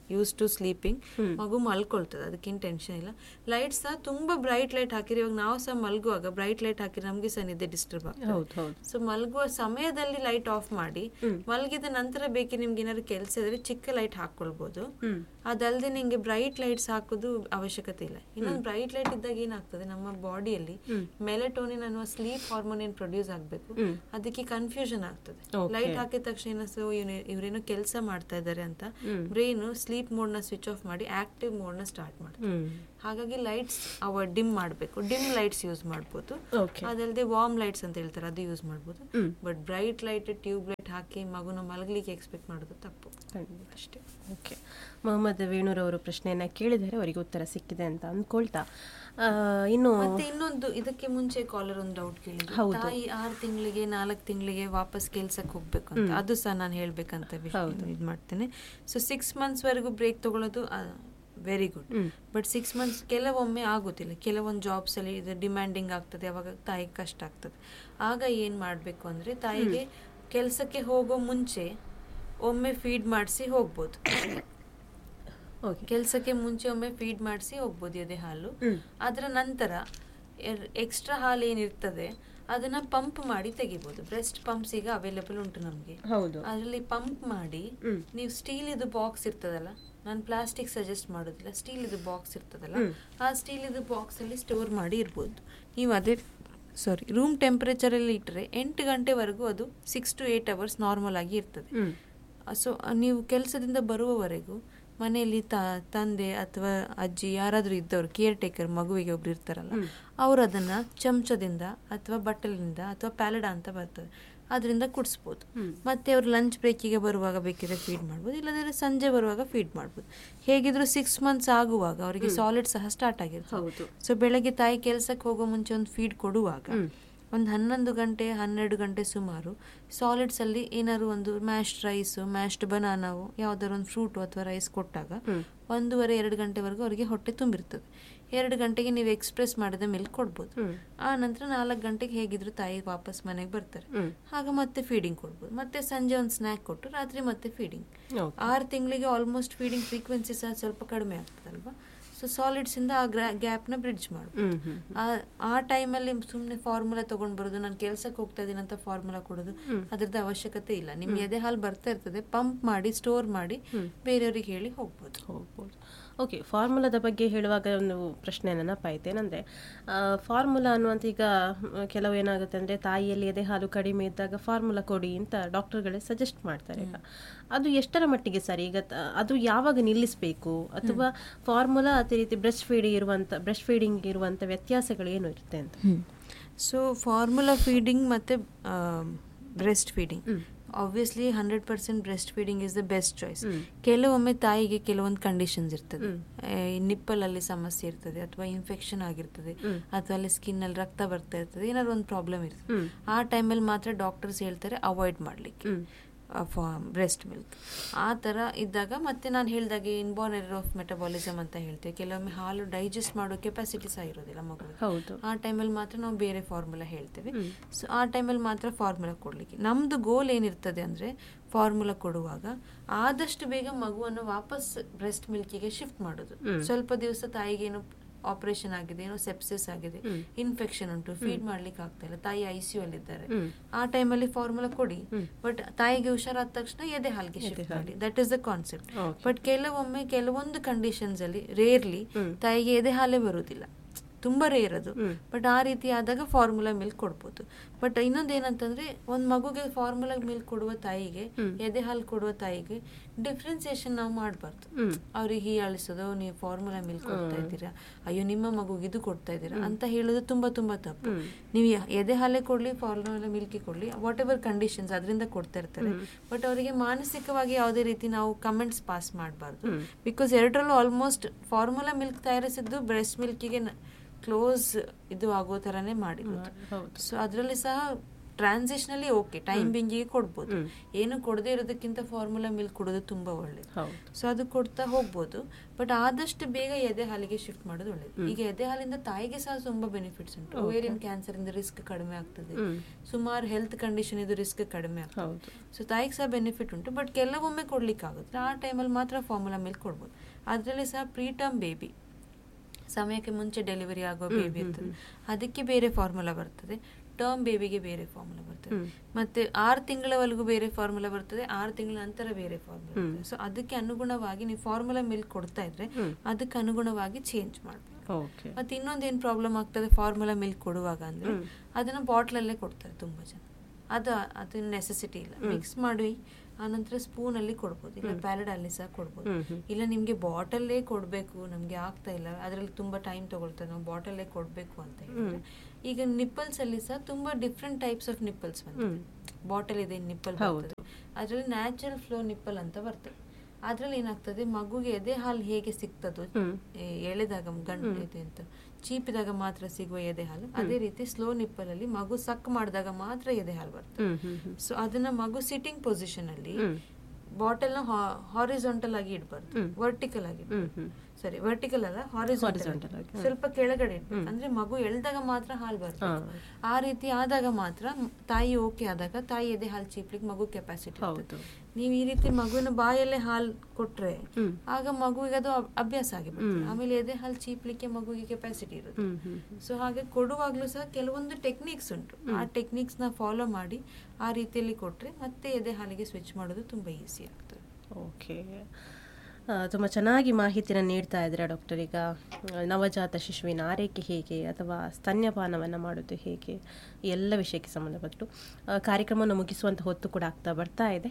Speaker 1: ಯೂಸ್ ಟು ಸ್ಲೀಪಿಂಗ್, ಮಗು ಮಲ್ಕೊಳ್ತದೆ, ಅದಕ್ಕೇನು ಟೆನ್ಷನ್ ಇಲ್ಲ. ಲೈಟ್ ಸಹ ತುಂಬಾ ಬ್ರೈಟ್ ಲೈಟ್ ಹಾಕಿರಿ, ಇವಾಗ ನಾವು ಸಹ ಮಲ್ಗುವಾಗ ಬ್ರೈಟ್ ಲೈಟ್ ಹಾಕಿರಿ ನಮಗೆ ಸಹ ನಿದ್ದೆ ಡಿಸ್ಟರ್ಬ್ ಆಗ್ತದೆ. ಸೊ ಮಲ್ಗುವ ಸಮಯದಲ್ಲಿ ಲೈಟ್ ಆಫ್ ಮಾಡಿ, ಮಲಗಿದ ನಂತರ ಬೇಕಿ ನಿಮ್ಗೆ ಏನಾದ್ರು ಕೆಲಸ ಇದ್ರೆ ಚಿಕ್ಕ ಲೈಟ್ ಹಾಕೊಳ್ಬಹುದು. ಅದಲ್ಲದೆ ನಿಮ್ಗೆ ಬ್ರೈಟ್ ಲೈಟ್ಸ್ ಹಾಕೋದು ಅವಶ್ಯಕತೆ ಇಲ್ಲ. ಇನ್ನೊಂದು ಬ್ರೈಟ್ ಲೈಟ್ ಇದ್ದಾಗ ಏನಾಗ್ತದೆ, ನಮ್ಮ ಬಾಡಿಯಲ್ಲಿ ಮೆಲಟೋನಿನ್ ಅನ್ನುವ ಸ್ಲೀಪ್ ಹಾರ್ಮೋನ್ ಏನ್ ಪ್ರೊಡ್ಯೂಸ್ ಆಗ್ಬೇಕು, ಅದಕ್ಕೆ ಕನ್ಫ್ಯೂಷನ್ ಆಗ್ತದೆ. ಲೈಟ್ ಹಾಕಿದ ತಕ್ಷಣ ಇವ್ರೇನೋ ಕೆಲಸ ಮಾಡ್ತಾ ಇದ್ದಾರೆ ಅಂತ ಬ್ರೈನ್ ಸ್ಲೀಪ್ ಮೋಡ್ ನ ಸ್ವಿಚ್ ಆಫ್ ಮಾಡಿ ಆಕ್ಟಿವ್ ಮೋಡ್ ನ ಸ್ಟಾರ್ಟ್ ಮಾಡ್ತದೆ. ಹಾಗಾಗಿ ಲೈಟ್ಸ್ ಡಿಮ್ ಮಾಡಬೇಕು, ಡಿಮ್ ಲೈಟ್ಸ್ ಯೂಸ್ ಮಾಡ್ಬೋದು. ಅದಲ್ಲದೆ ವಾರ್ಮ್ ಲೈಟ್ಸ್ ಅಂತ ಹೇಳ್ತಾರೆ, ಅದು ಯೂಸ್ ಮಾಡ್ಬೋದು. But bright light, tube light ಹಾಕಿ ಮಗುನ ಮಲಗಲಿಕ್ಕೆ ಎಕ್ಸ್ಪೆಕ್ಟ್ ಮಾಡೋದು ತಪ್ಪು ಅಷ್ಟೇ.
Speaker 2: ಓಕೆ, ಮೊಹಮ್ಮದ್ ವೇಣೂರವರು ಪ್ರಶ್ನೆಯನ್ನ ಕೇಳಿದರೆ ಅವರಿಗೆ ಉತ್ತರ ಸಿಕ್ಕಿದೆ ಅಂತ ಅಂದ್ಕೊಳ್ತಾ, ಇನ್ನು
Speaker 1: ಮತ್ತೆ ಇನ್ನೊಂದು ಇದಕ್ಕೆ ಮುಂಚೆ ಕಾಲರ್ ಒಂದು ಡೌಟ್ ಕೇಳಿದ್ರು, ತಾಯಿ 6 ತಿಂಗಳಿಗೆ 4 ತಿಂಗಳಿಗೆ ವಾಪಸ್ ಕೆಲ್ಸಕ್ಕೆ ಹೋಗ್ಬೇಕು ಅಂತ. ಅದು ಸಹ ನಾನು ಹೇಳ್ಬೇಕಂತ ಇದು ಮಾಡ್ತೇನೆ. ಸೊ 6 months ವರೆಗೂ ಬ್ರೇಕ್ ತಗೊಳ್ಳೋದು ವೆರಿ ಗುಡ್. ಬಟ್ 6 months ಕೆಲವೊಮ್ಮೆ ಆಗೋದಿಲ್ಲ, ಕೆಲವೊಂದು ಜಾಬ್ಸ್ ಅಲ್ಲಿ ಇದು ಡಿಮ್ಯಾಂಡಿಂಗ್ ಆಗ್ತದೆ, ಅವಾಗ ತಾಯಿಗೆ ಕಷ್ಟ ಆಗ್ತದೆ. ಆಗ ಏನ್ ಮಾಡ್ಬೇಕು ಅಂದ್ರೆ, ತಾಯಿಗೆ ಕೆಲಸಕ್ಕೆ ಹೋಗೋ ಮುಂಚೆ ಒಮ್ಮೆ ಫೀಡ್ ಮಾಡಿಸಿ ಹೋಗ್ಬೋದು. ಕೆಲಸಕ್ಕೆ ಮುಂಚೆ ಒಮ್ಮೆ ಫೀಡ್ ಮಾಡಿಸಿ ಹೋಗ್ಬೋದು ಎದೆ ಹಾಲು. ಅದರ ನಂತರ ಎಕ್ಸ್ಟ್ರಾ ಹಾಲು ಏನಿರ್ತದೆ ಅದನ್ನ ಪಂಪ್ ಮಾಡಿ ತೆಗಿಬಹುದು. ಬ್ರೆಸ್ಟ್ ಪಂಪ್ಸ್ ಈಗ ಅವೈಲೇಬಲ್ ಉಂಟು ನಮ್ಗೆ. ಅದರಲ್ಲಿ ಪಂಪ್ ಮಾಡಿ ನೀವು ಸ್ಟೀಲ್ ಇದು ಬಾಕ್ಸ್ ಇರ್ತದಲ್ಲ, ನಾನು ಪ್ಲಾಸ್ಟಿಕ್ ಸಜೆಸ್ಟ್ ಮಾಡೋದಿಲ್ಲ, ಸ್ಟೀಲ್ ಇದು ಬಾಕ್ಸ್ ಇರ್ತದಲ್ಲ, ಆ ಸ್ಟೀಲ್ ಇದು ಬಾಕ್ಸ್ ಅಲ್ಲಿ ಸ್ಟೋರ್ ಮಾಡಿ ಇರ್ಬೋದು. ನೀವು ಅದೇ ರೂಮ್ ಟೆಂಪರೇಚರ್ ಅಲ್ಲಿ ಇಟ್ಟರೆ 8 ಗಂಟೆವರೆಗೂ ಅದು 6 to 8 hours ನಾರ್ಮಲ್ ಆಗಿ ಇರ್ತದೆ. ಸೊ ನೀವು ಕೆಲಸದಿಂದ ಬರುವವರೆಗೂ ಮನೆಯಲ್ಲಿ ತಂದೆ ಅಥವಾ ಅಜ್ಜಿ ಯಾರಾದ್ರೂ ಇದ್ದವ್ರು, ಕೇರ್ ಟೇಕರ್, ಮಗುವಿಗೆ ಒಬ್ರು ಇರ್ತಾರಲ್ಲ, ಅವ್ರು ಅದನ್ನ ಚಮಚದಿಂದ ಅಥವಾ ಬಟ್ಟಲಿನಿಂದ ಅಥವಾ ಪ್ಯಾಲೆಡಾ ಅಂತ ಬರ್ತದೆ, ಅದರಿಂದ ಕುಡಿಸ್ಬೋದು. ಮತ್ತೆ ಅವ್ರು ಲಂಚ್ ಬ್ರೇಕಿಗೆ ಬರುವಾಗ ಬೇಕಿದ್ರೆ ಫೀಡ್ ಮಾಡ್ಬೋದು, ಇಲ್ಲದ್ರೆ ಸಂಜೆ ಬರುವಾಗ ಫೀಡ್ ಮಾಡ್ಬೋದು. ಹೇಗಿದ್ರು 6 months ಆಗುವಾಗ ಅವರಿಗೆ ಸಾಲಿಡ್ ಸಹ ಸ್ಟಾರ್ಟ್ ಆಗಿರ್ತದೆ. ಸೊ ಬೆಳಗ್ಗೆ ತಾಯಿ ಕೆಲ್ಸಕ್ಕೆ ಹೋಗೋ ಮುಂಚೆ ಒಂದು ಫೀಡ್ ಕೊಡುವಾಗ ಒಂದು 11 ಗಂಟೆ 12 ಗಂಟೆ ಸುಮಾರು ಸಾಲಿಡ್ಸ್ ಅಲ್ಲಿ ಏನಾದ್ರು ಒಂದು ಮ್ಯಾಶ್ಡ್ ರೈಸ್, ಮ್ಯಾಶ್ಡ್ ಬನಾನಾವು, ಯಾವ್ದಾದ್ರು ಒಂದು ಫ್ರೂಟ್ ಅಥವಾ ರೈಸ್ ಕೊಟ್ಟಾಗ 1.5-2 ಗಂಟೆವರೆಗೂ ಅವರಿಗೆ ಹೊಟ್ಟೆ ತುಂಬಿರ್ತದೆ. 2 ಗಂಟೆಗೆ ನೀವು ಎಕ್ಸ್ಪ್ರೆಸ್ ಮಾಡಿದ ಮಿಲ್ಕ್ ಕೊಡ್ಬೋದು. ಆ ನಂತರ 4 ಗಂಟೆಗೆ ಹೇಗಿದ್ರು ತಾಯಿ ವಾಪಸ್ ಮನೆಗೆ ಬರ್ತಾರೆ, ಆಗ ಮತ್ತೆ ಫೀಡಿಂಗ್ ಕೊಡ್ಬೋದು. ಮತ್ತೆ ಸಂಜೆ ಒಂದು ಸ್ನಾಕ್ ಕೊಟ್ಟು ರಾತ್ರಿ ಮತ್ತೆ ಫೀಡಿಂಗ್. 6 ತಿಂಗಳಿಗೆ ಆಲ್ಮೋಸ್ಟ್ ಫೀಡಿಂಗ್ ಫ್ರೀಕ್ವೆನ್ಸಿ ಸಹ ಸ್ವಲ್ಪ ಕಡಿಮೆ ಆಗ್ತದಲ್ವಾ. ಸೊ ಸಾಲಿಡ್ಸ್ ಇಂದ ಆ ಗ್ಯಾಪ್ ನ ಬ್ರಿಡ್ಜ್ ಮಾಡ್ಬೋದು. ಆ ಟೈಮಲ್ಲಿ ಸುಮ್ನೆ ಫಾರ್ಮುಲಾ ತಗೊಂಡ್ ಬರೋದು, ನಾನು ಕೆಲ್ಸಕ್ಕೆ ಹೋಗ್ತಾ ಇದೀನಿ ಅಂತ ಫಾರ್ಮುಲಾ ಕೊಡೋದು, ಅದ್ರದ್ದು ಅವಶ್ಯಕತೆ ಇಲ್ಲ. ನಿಮ್ಗೆ ಎದೆ ಹಾಲು ಬರ್ತಾ ಇರ್ತದೆ, ಪಂಪ್ ಮಾಡಿ ಸ್ಟೋರ್ ಮಾಡಿ ಬೇರೆಯವ್ರಿಗೆ ಹೇಳಿ ಹೋಗ್ಬೋದು.
Speaker 2: ಓಕೆ, ಫಾರ್ಮುಲಾದ ಬಗ್ಗೆ ಹೇಳುವಾಗ ಒಂದು ಪ್ರಶ್ನೆ ನೆನಪಾಯ್ತು. ಏನಂದರೆ, ಫಾರ್ಮುಲಾ ಅನ್ನುವಂಥ ಈಗ ಕೆಲವು ಏನಾಗುತ್ತೆ ಅಂದರೆ, ತಾಯಿಯಲ್ಲಿ ಎದೆ ಹಾಲು ಕಡಿಮೆ ಇದ್ದಾಗ ಫಾರ್ಮುಲಾ ಕೊಡಿ ಅಂತ ಡಾಕ್ಟರ್ಗಳೇ ಸಜೆಸ್ಟ್ ಮಾಡ್ತಾರೆ. ಈಗ ಅದು ಎಷ್ಟರ ಮಟ್ಟಿಗೆ ಸರಿ? ಈಗ ಅದು ಯಾವಾಗ ನಿಲ್ಲಿಸಬೇಕು, ಅಥವಾ ಫಾರ್ಮುಲಾ ಅದೇ ರೀತಿ ಬ್ರೆಸ್ಟ್ ಫೀಡಿಂಗ್ ಇರುವಂಥ ವ್ಯತ್ಯಾಸಗಳು ಏನು ಇರುತ್ತೆ ಅಂತ?
Speaker 1: ಸೊ ಫಾರ್ಮುಲಾ ಫೀಡಿಂಗ್ ಮತ್ತು breast feeding, obviously 100% breast feeding is the best choice. ಕೆಲವೊಮ್ಮೆ ತಾಯಿಗೆ ಕೆಲವೊಂದು ಕಂಡೀಷನ್ಸ್ ಇರ್ತದೆ, ನಿಪ್ಪಲ್ ಅಲ್ಲಿ ಸಮಸ್ಯೆ ಇರ್ತದೆ, ಅಥವಾ ಇನ್ಫೆಕ್ಷನ್ ಆಗಿರ್ತದೆ, ಅಥವಾ ಅಲ್ಲಿ ಸ್ಕಿನ್ ಅಲ್ಲಿ ರಕ್ತ ಬರ್ತಾ ಇರ್ತದೆ, ಏನಾದ್ರು ಒಂದು ಪ್ರಾಬ್ಲಮ್ ಇರ್ತದೆ. ಆ ಟೈಮಲ್ಲಿ ಮಾತ್ರ ಡಾಕ್ಟರ್ಸ್ ಹೇಳ್ತಾರೆ ಅವಾಯ್ಡ್ ಮಾಡ್ಲಿಕ್ಕೆ ಬ್ರೆಸ್ಟ್ ಮಿಲ್ಕ್. ಆ ಥರ ಇದ್ದಾಗ ಮತ್ತೆ ನಾನು ಹೇಳಿದಾಗೆ ಇನ್ಬೋರ್ನ್ ಎರರ್ ಆಫ್ ಮೆಟಬಾಲಿಸಮ್ ಅಂತ ಹೇಳ್ತೇವೆ. ಕೆಲವೊಮ್ಮೆ ಹಾಲು ಡೈಜೆಸ್ಟ್ ಮಾಡೋ ಕೆಪಾಸಿಟಿ ಸಹ ಇರೋದಿಲ್ಲ ಮಗುವಿಗೆ. ಆ ಟೈಮಲ್ಲಿ ಮಾತ್ರ ನಾವು ಬೇರೆ ಫಾರ್ಮುಲಾ ಹೇಳ್ತೇವೆ. ಸೊ ಆ ಟೈಮಲ್ಲಿ ಮಾತ್ರ ಫಾರ್ಮುಲಾ ಕೊಡ್ಲಿಕ್ಕೆ. ನಮ್ದು ಗೋಲ್ ಏನಿರ್ತದೆ ಅಂದ್ರೆ, ಫಾರ್ಮುಲಾ ಕೊಡುವಾಗ ಆದಷ್ಟು ಬೇಗ ಮಗುವನ್ನು ವಾಪಸ್ ಬ್ರೆಸ್ಟ್ ಮಿಲ್ಕಿಗೆ ಶಿಫ್ಟ್ ಮಾಡೋದು. ಸ್ವಲ್ಪ ದಿವಸ ತಾಯಿಗೇನು ಆಪರೇಷನ್ ಆಗಿದೆ, ಏನೋ ಸೆಪ್ಸಿಸ್ ಆಗಿದೆ, ಇನ್ಫೆಕ್ಷನ್ ಉಂಟು, ಫೀಡ್ ಮಾಡ್ಲಿಕ್ಕೆ ಆಗ್ತಾ ಇಲ್ಲ, ತಾಯಿ ICU ಅಲ್ಲಿ ಇದ್ದಾರೆ, ಆ ಟೈಮಲ್ಲಿ ಫಾರ್ಮುಲಾ ಕೊಡಿ. ಬಟ್ ತಾಯಿಗೆ ಹುಷಾರಾದ ತಕ್ಷಣ ಎದೆ ಹಾಲಿಗೆ ಶಿಫ್ಟ್ ಮಾಡಿ. That is the concept. But ಕೆಲವೊಮ್ಮೆ ಕೆಲವೊಂದು ಕಂಡೀಷನ್ಸ್ ಅಲ್ಲಿ ರೇರ್ಲಿ ತಾಯಿಗೆ ಎದೆ ಹಾಲೇ ಬರುವುದಿಲ್ಲ, ತುಂಬಾ ರೇರ್ ಅದು. ಬಟ್ ಆ ರೀತಿ ಆದಾಗ ಫಾರ್ಮುಲಾ ಮಿಲ್ಕ್ ಕೊಡ್ಬೋದು. ಬಟ್ ಇನ್ನೊಂದೇನಂತಂದ್ರೆ, ಒಂದ್ ಮಗುಗೆ ಫಾರ್ಮುಲಾ ಮಿಲ್ಕ್ ಕೊಡುವ ತಾಯಿಗೆ, ಎದೆ ಹಾಲು ಕೊಡುವ ತಾಯಿಗೆ ಡಿಫ್ರೆನ್ಸಿಯೇಷನ್ ನಾವು ಮಾಡಬಾರ್ದು. ಅವ್ರಿಗೆ ಹೀಯಾಳಿಸೋದು, ನೀವು ಫಾರ್ಮುಲಾ ಮಿಲ್ಕ್ ಕೊಡ್ತಾ ಇದ್ದೀರಾ, ಅಯ್ಯೋ ನಿಮ್ಮ ಮಗುಗೆ ಇದು ಕೊಡ್ತಾ ಇದ್ದೀರಾ ಅಂತ ಹೇಳೋದು ತುಂಬಾ ತುಂಬಾ ತಪ್ಪು. ನೀವು ಎದೆ ಹಾಲೇ ಕೊಡ್ಲಿ, ಫಾರ್ಮುಲಾ ಮಿಲ್ಕ್ ಕೊಡ್ಲಿ, ವಾಟ್ ಎವರ್ ಕಂಡೀಷನ್ಸ್ ಅದರಿಂದ ಕೊಡ್ತಾ ಇರ್ತಾರೆ. ಬಟ್ ಅವರಿಗೆ ಮಾನಸಿಕವಾಗಿ ಯಾವುದೇ ರೀತಿ ನಾವು ಕಮೆಂಟ್ಸ್ ಪಾಸ್ ಮಾಡಬಾರ್ದು. ಬಿಕಾಸ್ ಎರಡರಲ್ಲೂ almost formula milk ತಯಾರಿಸಿದ್ದು breast ಮಿಲ್ಕಿಗೆ close ಇದು ಆಗೋ ತರನೇ ಮಾಡಿರೋದು. ಸೊ ಅದರಲ್ಲಿ ಸಹ ಟ್ರಾನ್ಸಿಷನಲಿ ಓಕೆ, ಟೈಮ್ ಬಿಂಗಿಗೆ ಕೊಡ್ಬೋದು. ಏನು ಕೊಡದೇ ಇರೋದಕ್ಕಿಂತ ಫಾರ್ಮುಲಾ ಮಿಲ್ಕ್ ಕೊಡೋದು ತುಂಬಾ ಒಳ್ಳೇದು. ಸೊ ಅದು ಕೊಡ್ತಾ ಹೋಗ್ಬೋದು, ಬಟ್ ಆದಷ್ಟು ಬೇಗ ಎದೆ ಹಾಲಿಗೆ ಶಿಫ್ಟ್ ಮಾಡೋದು ಒಳ್ಳೇದು. ಈಗ ಎದೆ ಹಾಲಿಂದ ತಾಯಿಗೆ ಸಹ ತುಂಬಾ ಬೆನಿಫಿಟ್ಸ್ ಉಂಟು. ಓವೇರಿಯನ್ ಕ್ಯಾನ್ಸರ್ ಇಂದ ರಿಸ್ಕ್ ಕಡಿಮೆ ಆಗ್ತದೆ, ಸುಮಾರು ಹೆಲ್ತ್ ಕಂಡೀಷನ್ ಇದು ರಿಸ್ಕ್ ಕಡಿಮೆ ಆಗ್ತದೆ. ಸೊ ತಾಯಿಗೆ ಸಹ ಬೆನಿಫಿಟ್ ಉಂಟು, ಬಟ್ ಕೆಲವೊಮ್ಮೆ ಕೊಡ್ಲಿಕ್ಕೆ ಆಗುತ್ತೆ. ಆ ಟೈಮಲ್ಲಿ ಮಾತ್ರ ಫಾರ್ಮುಲಾ ಮಿಲ್ಕ್ ಕೊಡ್ಬೋದು. ಅದರಲ್ಲಿ ಸಹ ಪ್ರೀಟರ್ಮ್ ಬೇಬಿ, ಸಮಯಕ್ಕೆ ಮುಂಚೆ ಡೆಲಿವರಿ ಆಗೋ ಬೇಬಿ ಇರ್ತದೆ, ಅದಕ್ಕೆ ಬೇರೆ ಫಾರ್ಮುಲಾ ಬರ್ತದೆ. ಟರ್ಮ್ ಬೇಬಿಗೆ ಬೇರೆ ಫಾರ್ಮುಲಾ ಬರ್ತದೆ. ಮತ್ತೆ 6 ತಿಂಗಳವರೆಗೂ ಬೇರೆ ಫಾರ್ಮುಲಾ ಬರ್ತದೆ, 6 ತಿಂಗಳ ನಂತರ ಬೇರೆ ಫಾರ್ಮುಲಾ ಬರ್ತದೆ. ಸೊ ಅದಕ್ಕೆ ಅನುಗುಣವಾಗಿ ನೀವು ಫಾರ್ಮುಲಾ ಮಿಲ್ಕ್ ಕೊಡ್ತಾ ಇದ್ರೆ ಅದಕ್ಕೆ ಅನುಗುಣವಾಗಿ ಚೇಂಜ್ ಮಾಡಬೇಕು. ಮತ್ತೆ ಇನ್ನೊಂದೇನು ಪ್ರಾಬ್ಲಮ್ ಆಗ್ತದೆ ಫಾರ್ಮುಲಾ ಮಿಲ್ಕ್ ಕೊಡುವಾಗ ಅಂದ್ರೆ, ಅದನ್ನ ಬಾಟ್ಲಲ್ಲೇ ಕೊಡ್ತಾರೆ ತುಂಬಾ ಜನ. ಅದು ನೆಸೆಸಿಟಿ ಇಲ್ಲ, ಮಿಕ್ಸ್ ಮಾಡಿ ಆನಂತರ ಸ್ಪೂನ್ ಅಲ್ಲಿ ಕೊಡ್ಬೋದು, ಇಲ್ಲ ಪ್ಯಾಲೆಡ್ ಅಲ್ಲಿ ಸಹ ಕೊಡ್ಬೋದು. ಇಲ್ಲ ನಿಮ್ಗೆ ಬಾಟಲ್ಲೇ ಕೊಡ್ಬೇಕು, ನಮ್ಗೆ ಆಗ್ತಾ ಇಲ್ಲ, ಅದರಲ್ಲಿ ತುಂಬಾ ಟೈಮ್ ತಗೊಳ್ತದೆ, ನಾವು ಬಾಟಲ್ಲೇ ಕೊಡ್ಬೇಕು ಅಂತ ಹೇಳಿದ್ರೆ, ಈಗ ನಿಪ್ಪಲ್ಸ್ ಅಲ್ಲಿ ಸಹ ತುಂಬಾ ಡಿಫ್ರೆಂಟ್ ಟೈಪ್ಸ್ ಆಫ್ ನಿಪ್ಪಲ್ಸ್ ಬಂದಿದೆ. ಬಾಟಲ್ ಇದೆ ನಿಪ್ಪಲ್ ಬರ್ತದೆ, ಅದರಲ್ಲಿ ನ್ಯಾಚುರಲ್ ಫ್ಲೋ ನಿಪ್ಪಲ್ ಅಂತ ಬರ್ತದೆ. ಅದ್ರಲ್ಲಿ ಏನಾಗ್ತದೆ, ಮಗುಗೆ ಎದೆ ಹಾಲು ಹೇಗೆ ಸಿಗ್ತದೋ ಎಳೆದಾಗ ಗಂಟು ಇದೆ ಅಂತ ಚೀಪಿದಾಗ ಮಾತ್ರ ಸಿಗುವ ಎದೆ ಹಾಲು, ಅದೇ ರೀತಿ ಸ್ಲೋ ನಿಪ್ಪಲ್ ಅಲ್ಲಿ ಮಗು ಸಕ್ ಮಾಡಿದಾಗ ಮಾತ್ರ ಎದೆ ಹಾಲು ಬರ್ತದೆ. ಸೊ ಅದನ್ನ ಮಗು ಸಿಟ್ಟಿಂಗ್ ಪೊಸಿಷನ್ ಅಲ್ಲಿ ಬಾಟಲ್ ನ ಹಾರಿಜಾಂಟಲ್ ಆಗಿ ಇಡಬಾರ್ದು, ವರ್ಟಿಕಲ್ ಆಗಿ, ಸರಿ ವರ್ಟಿಕಲ್ ಅಲ್ಲ ಹಾರಿಜಾಂಟಲ್ ಆಗಿ ಸ್ವಲ್ಪ ಕೆಳಗಡೆ ಇಡ್ಬೇಕು. ಅಂದ್ರೆ ಮಗು ಎಳ್ದಾಗ ಮಾತ್ರ ಹಾಲು ಬರ್ತದೆ. ಆ ರೀತಿ ಆದಾಗ ಮಾತ್ರ ತಾಯಿ ಓಕೆ ಆದಾಗ ತಾಯಿ ಎದೆ ಹಾಲು ಚೀಪ್ಲಿಕ್ಕೆ ಮಗು ಕೆಪಾಸಿಟಿ ಇರ್ತದೆ. ನೀವು ಈ ರೀತಿ ಮಗುವಿನ ಬಾಯಲ್ಲೇ ಹಾಲು ಕೊಟ್ರೆ ಆಗ ಮಗುವಿಗೆ ಅದು ಅಭ್ಯಾಸ ಆಗಿಬಿಡ್ತದೆ. ಆಮೇಲೆ ಎದೆ ಹಾಲು ಚೀಪ್ಲಿಕ್ಕೆ ಮಗುವಿಗೆ ಕೆಪಾಸಿಟಿ ಇರುತ್ತೆ. ಸೊ ಹಾಗೆ ಕೊಡುವಾಗ್ಲೂ ಸಹ ಕೆಲವೊಂದು ಟೆಕ್ನಿಕ್ಸ್ ಉಂಟು, ಆ ಟೆಕ್ನಿಕ್ಸ್ ನ ಫಾಲೋ ಮಾಡಿ ಆ ರೀತಿಯಲ್ಲಿ ಕೊಟ್ರೆ ಮತ್ತೆ ಎದೆ ಹಾಲಿಗೆ ಸ್ವಿಚ್ ಮಾಡೋದು ತುಂಬಾ ಈಸಿ ಆಗ್ತದೆ.
Speaker 2: ಓಕೆ, ತುಂಬ ಚೆನ್ನಾಗಿ ಮಾಹಿತಿನ ನೀಡ್ತಾ ಇದ್ದೀರಾ ಡಾಕ್ಟರ್. ಈಗ ನವಜಾತ ಶಿಶುವಿನ ಆರೈಕೆ ಹೇಗೆ ಅಥವಾ ಸ್ತನ್ಯಪಾನವನ್ನು ಮಾಡೋದು ಹೇಗೆ, ಎಲ್ಲ ವಿಷಯಕ್ಕೆ ಸಂಬಂಧಪಟ್ಟು ಕಾರ್ಯಕ್ರಮವನ್ನು ಮುಗಿಸುವಂಥ ಹೊತ್ತು ಕೂಡ ಬರ್ತಾ ಇದೆ.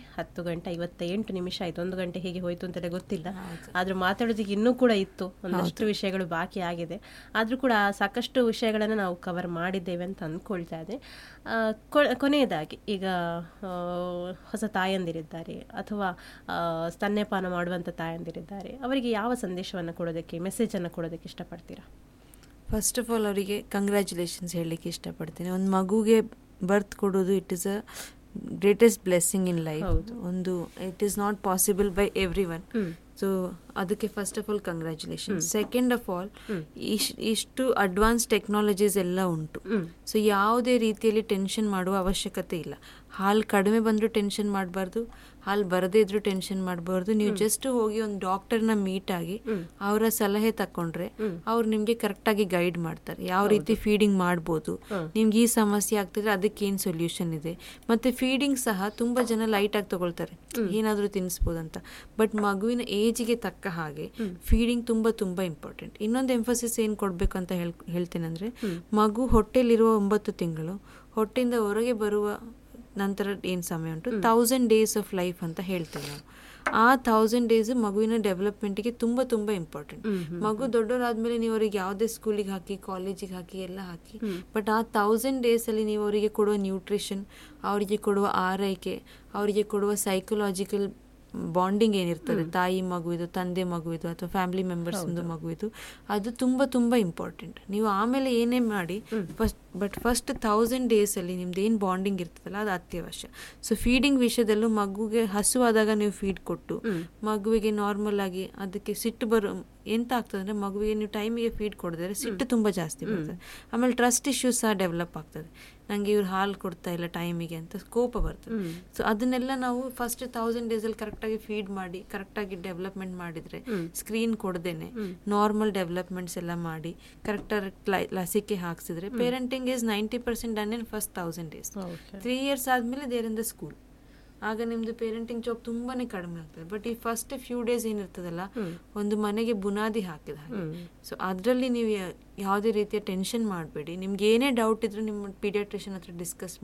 Speaker 2: 10:58 ಆಯಿತು. 1 ಗಂಟೆ ಹೇಗೆ ಹೋಯಿತು ಅಂತಲೇ ಗೊತ್ತಿಲ್ಲ. ಆದರೂ ಮಾತಾಡೋದಕ್ಕೆ ಇನ್ನೂ ಕೂಡ ಇತ್ತು, ಒಂದಷ್ಟು ವಿಷಯಗಳು ಬಾಕಿ ಆಗಿದೆ. ಆದರೂ ಕೂಡ ಸಾಕಷ್ಟು ವಿಷಯಗಳನ್ನು ನಾವು ಕವರ್ ಮಾಡಿದ್ದೇವೆ ಅಂತ ಅಂದ್ಕೊಳ್ತಾ ಇದ್ದೆ. ಕೊನೆಯದಾಗಿ, ಈಗ ಹೊಸ ತಾಯಂದಿರಿದ್ದಾರೆ ಅಥವಾ ಸ್ತನ್ಯಪಾನ ಮಾಡುವಂಥ ತಾಯಂದಿರಿದ್ದಾರೆ, ಅವರಿಗೆ ಯಾವ ಸಂದೇಶವನ್ನು ಕೊಡೋದಕ್ಕೆ, ಮೆಸೇಜನ್ನು ಕೊಡೋದಕ್ಕೆ ಇಷ್ಟಪಡ್ತೀರಾ?
Speaker 1: ಫಸ್ಟ್ ಆಫ್ ಆಲ್ ಅವರಿಗೆ ಕಂಗ್ರ್ಯಾಚುಲೇಷನ್ಸ್ ಹೇಳಲಿಕ್ಕೆ ಇಷ್ಟಪಡ್ತೀನಿ. ಒಂದು ಮಗುಗೆ ಬರ್ತ್ ಕೊಡೋದು it is a greatest blessing in life. It is not possible by every one. So ಅದಕ್ಕೆ first of all congratulation. Second half all, ಇಷ್ಟು ಅಡ್ವಾನ್ಸ್ ಟೆಕ್ನಾಲಜೀಸ್ ಎಲ್ಲ ಉಂಟು. ಸೊ ಯಾವುದೇ ರೀತಿಯಲ್ಲಿ ಟೆನ್ಷನ್ ಮಾಡುವ ಅವಶ್ಯಕತೆ ಇಲ್ಲ. ಹಾಲು ಕಡಿಮೆ ಬಂದರೂ ಟೆನ್ಷನ್ ಮಾಡಬಾರ್ದು, ಹಾಲು ಬರದೇ ಇದ್ರೂ ಟೆನ್ಷನ್ ಮಾಡಬಾರ್ದು. ನೀವು ಜಸ್ಟ್ ಹೋಗಿ ಒಂದು ಡಾಕ್ಟರ್ನ ಮೀಟ್ ಆಗಿ ಅವರ ಸಲಹೆ ತಕೊಂಡ್ರೆ ಅವ್ರು ನಿಮ್ಗೆ ಕರೆಕ್ಟಾಗಿ ಗೈಡ್ ಮಾಡ್ತಾರೆ, ಯಾವ ರೀತಿ ಫೀಡಿಂಗ್ ಮಾಡ್ಬೋದು, ನಿಮ್ಗೆ ಈ ಸಮಸ್ಯೆ ಆಗ್ತಿದ್ರೆ ಅದಕ್ಕೆ ಏನು ಸೊಲ್ಯೂಷನ್ ಇದೆ. ಮತ್ತೆ ಫೀಡಿಂಗ್ ಸಹ ತುಂಬಾ ಜನ ಲೈಟ್ ಆಗಿ ತಗೊಳ್ತಾರೆ, ಏನಾದರೂ ತಿನ್ನಿಸ್ಬೋದಂತ. ಬಟ್ ಮಗುವಿನ ಏಜಿಗೆ ತಕ್ಕ ಹಾಗೆ ಫೀಡಿಂಗ್ ತುಂಬಾ ತುಂಬಾ ಇಂಪಾರ್ಟೆಂಟ್. ಇನ್ನೊಂದು ಎಂಫಸಿಸ್ ಏನು ಕೊಡ್ಬೇಕು ಅಂತ ಹೇಳ್ತೇನೆಂದ್ರೆ, ಮಗು ಹೊಟ್ಟೆಲಿರುವ 9 ತಿಂಗಳು, ಹೊಟ್ಟೆಯಿಂದ ಹೊರಗೆ ಬರುವ ನಂತರ ಏನು ಸಮಯ ಉಂಟು, 1000 days ಆಫ್ ಲೈಫ್ ಅಂತ ಹೇಳ್ತೇವೆ ನಾವು. ಆ 1000 days ಮಗುವಿನ ಡೆವಲಪ್ಮೆಂಟ್ಗೆ ತುಂಬಾ ತುಂಬಾ ಇಂಪಾರ್ಟೆಂಟ್. ಮಗು ದೊಡ್ಡವರಾದ್ಮೇಲೆ ನೀವು ಅವರಿಗೆ ಯಾವುದೇ ಸ್ಕೂಲಿಗೆ ಹಾಕಿ, ಕಾಲೇಜಿಗೆ ಹಾಕಿ, ಎಲ್ಲ ಹಾಕಿ, ಬಟ್ ಆ 1000 days ಅಲ್ಲಿ ನೀವು ಅವರಿಗೆ ಕೊಡುವ ನ್ಯೂಟ್ರಿಷನ್, ಅವರಿಗೆ ಕೊಡುವ ಆರೈಕೆ, ಅವರಿಗೆ ಕೊಡುವ ಸೈಕಲಾಜಿಕಲ್ ಬಾಂಡಿಂಗ್ ಏನಿರ್ತದೆ, ತಾಯಿ ಮಗುವಿದು, ತಂದೆ ಮಗುವಿದು, ಅಥವಾ ಫ್ಯಾಮಿಲಿ ಮೆಂಬರ್ಸ್ ಮಗುವಿದು, ಅದು ತುಂಬಾ ತುಂಬಾ ಇಂಪಾರ್ಟೆಂಟ್. ನೀವು ಆಮೇಲೆ ಏನೇ ಮಾಡಿ ಬಟ್ ಫಸ್ಟ್ 1000 days ಅಲ್ಲಿ ನಿಮ್ದು ಏನು ಬಾಂಡಿಂಗ್ ಇರ್ತದಲ್ಲ ಅದು ಅತ್ಯವಶ್ಯ. ಸೊ ಫೀಡಿಂಗ್ ವಿಷಯದಲ್ಲೂ ಮಗುಗೆ ಹಸುವಾದಾಗ ನೀವು ಫೀಡ್ ಕೊಟ್ಟು ಮಗುವಿಗೆ ನಾರ್ಮಲ್ ಆಗಿ ಅದಕ್ಕೆ ಸಿಟ್ಟು ಎಂತ ಆಗ್ತದೆ ಅಂದರೆ, ಮಗುವಿಗೆ ನೀವು ಟೈಮಿಗೆ ಫೀಡ್ ಕೊಡಿದ್ರೆ ಸಿಟ್ಟು ತುಂಬ ಜಾಸ್ತಿ ಬರ್ತದೆ. ಆಮೇಲೆ ಟ್ರಸ್ಟ್ ಇಶ್ಯೂಸ್ ಸಹ ಡೆವಲಪ್ ಆಗ್ತದೆ, ನನಗೆ ಇವ್ರು ಹಾಲು ಕೊಡ್ತಾ ಇಲ್ಲ ಟೈಮಿಗೆ ಅಂತ ಕೋಪ ಬರ್ತದೆ. ಸೊ ಅದನ್ನೆಲ್ಲ ನಾವು ಫಸ್ಟ್ 1000 days ಅಲ್ಲಿ ಕರೆಕ್ಟಾಗಿ ಫೀಡ್ ಮಾಡಿ, ಕರೆಕ್ಟಾಗಿ ಡೆವಲಪ್ಮೆಂಟ್ ಮಾಡಿದರೆ, ಸ್ಕ್ರೀನ್ ಕೊಡ್ದೇನೆ ನಾರ್ಮಲ್ ಡೆವಲಪ್ಮೆಂಟ್ಸ್ ಎಲ್ಲ ಮಾಡಿ ಕರೆಕ್ಟಾಗಿ ಲಸಿಕೆ ಹಾಕ್ಸಿದ್ರೆ, parenting is 90% done in first 1000 days. 3 years ಆದಮೇಲೆ ದೇರ್ ಇನ್ ದ ಸ್ಕೂಲ್, ಆಗ ನಿಮ್ದು ಪೇರೆಂಟಿಂಗ್ ಜಾಬ್ ತುಂಬಾನೇ ಕಡಿಮೆ ಆಗ್ತದೆ. ಬಟ್ ಈ ಫಸ್ಟ್ ಫ್ಯೂ ಡೇಸ್ ಏನಿರ್ತದಲ್ಲ, ಒಂದು ಮನೆಗೆ ಬುನಾದಿ ಹಾಕಿದ ಹಾಗೆ. ಸೊ ಅದರಲ್ಲಿ ನೀವು ಯಾವುದೇ ರೀತಿಯ ಟೆನ್ಷನ್ ಮಾಡಬೇಡಿ. ನಿಮ್ಗೆ ಏನೇ ಡೌಟ್ ಇದ್ರೂ ನಿಮ್ಮ ಪೀಡಿಯಾಟ್ರಿಷಿಯನ್ ಹತ್ರ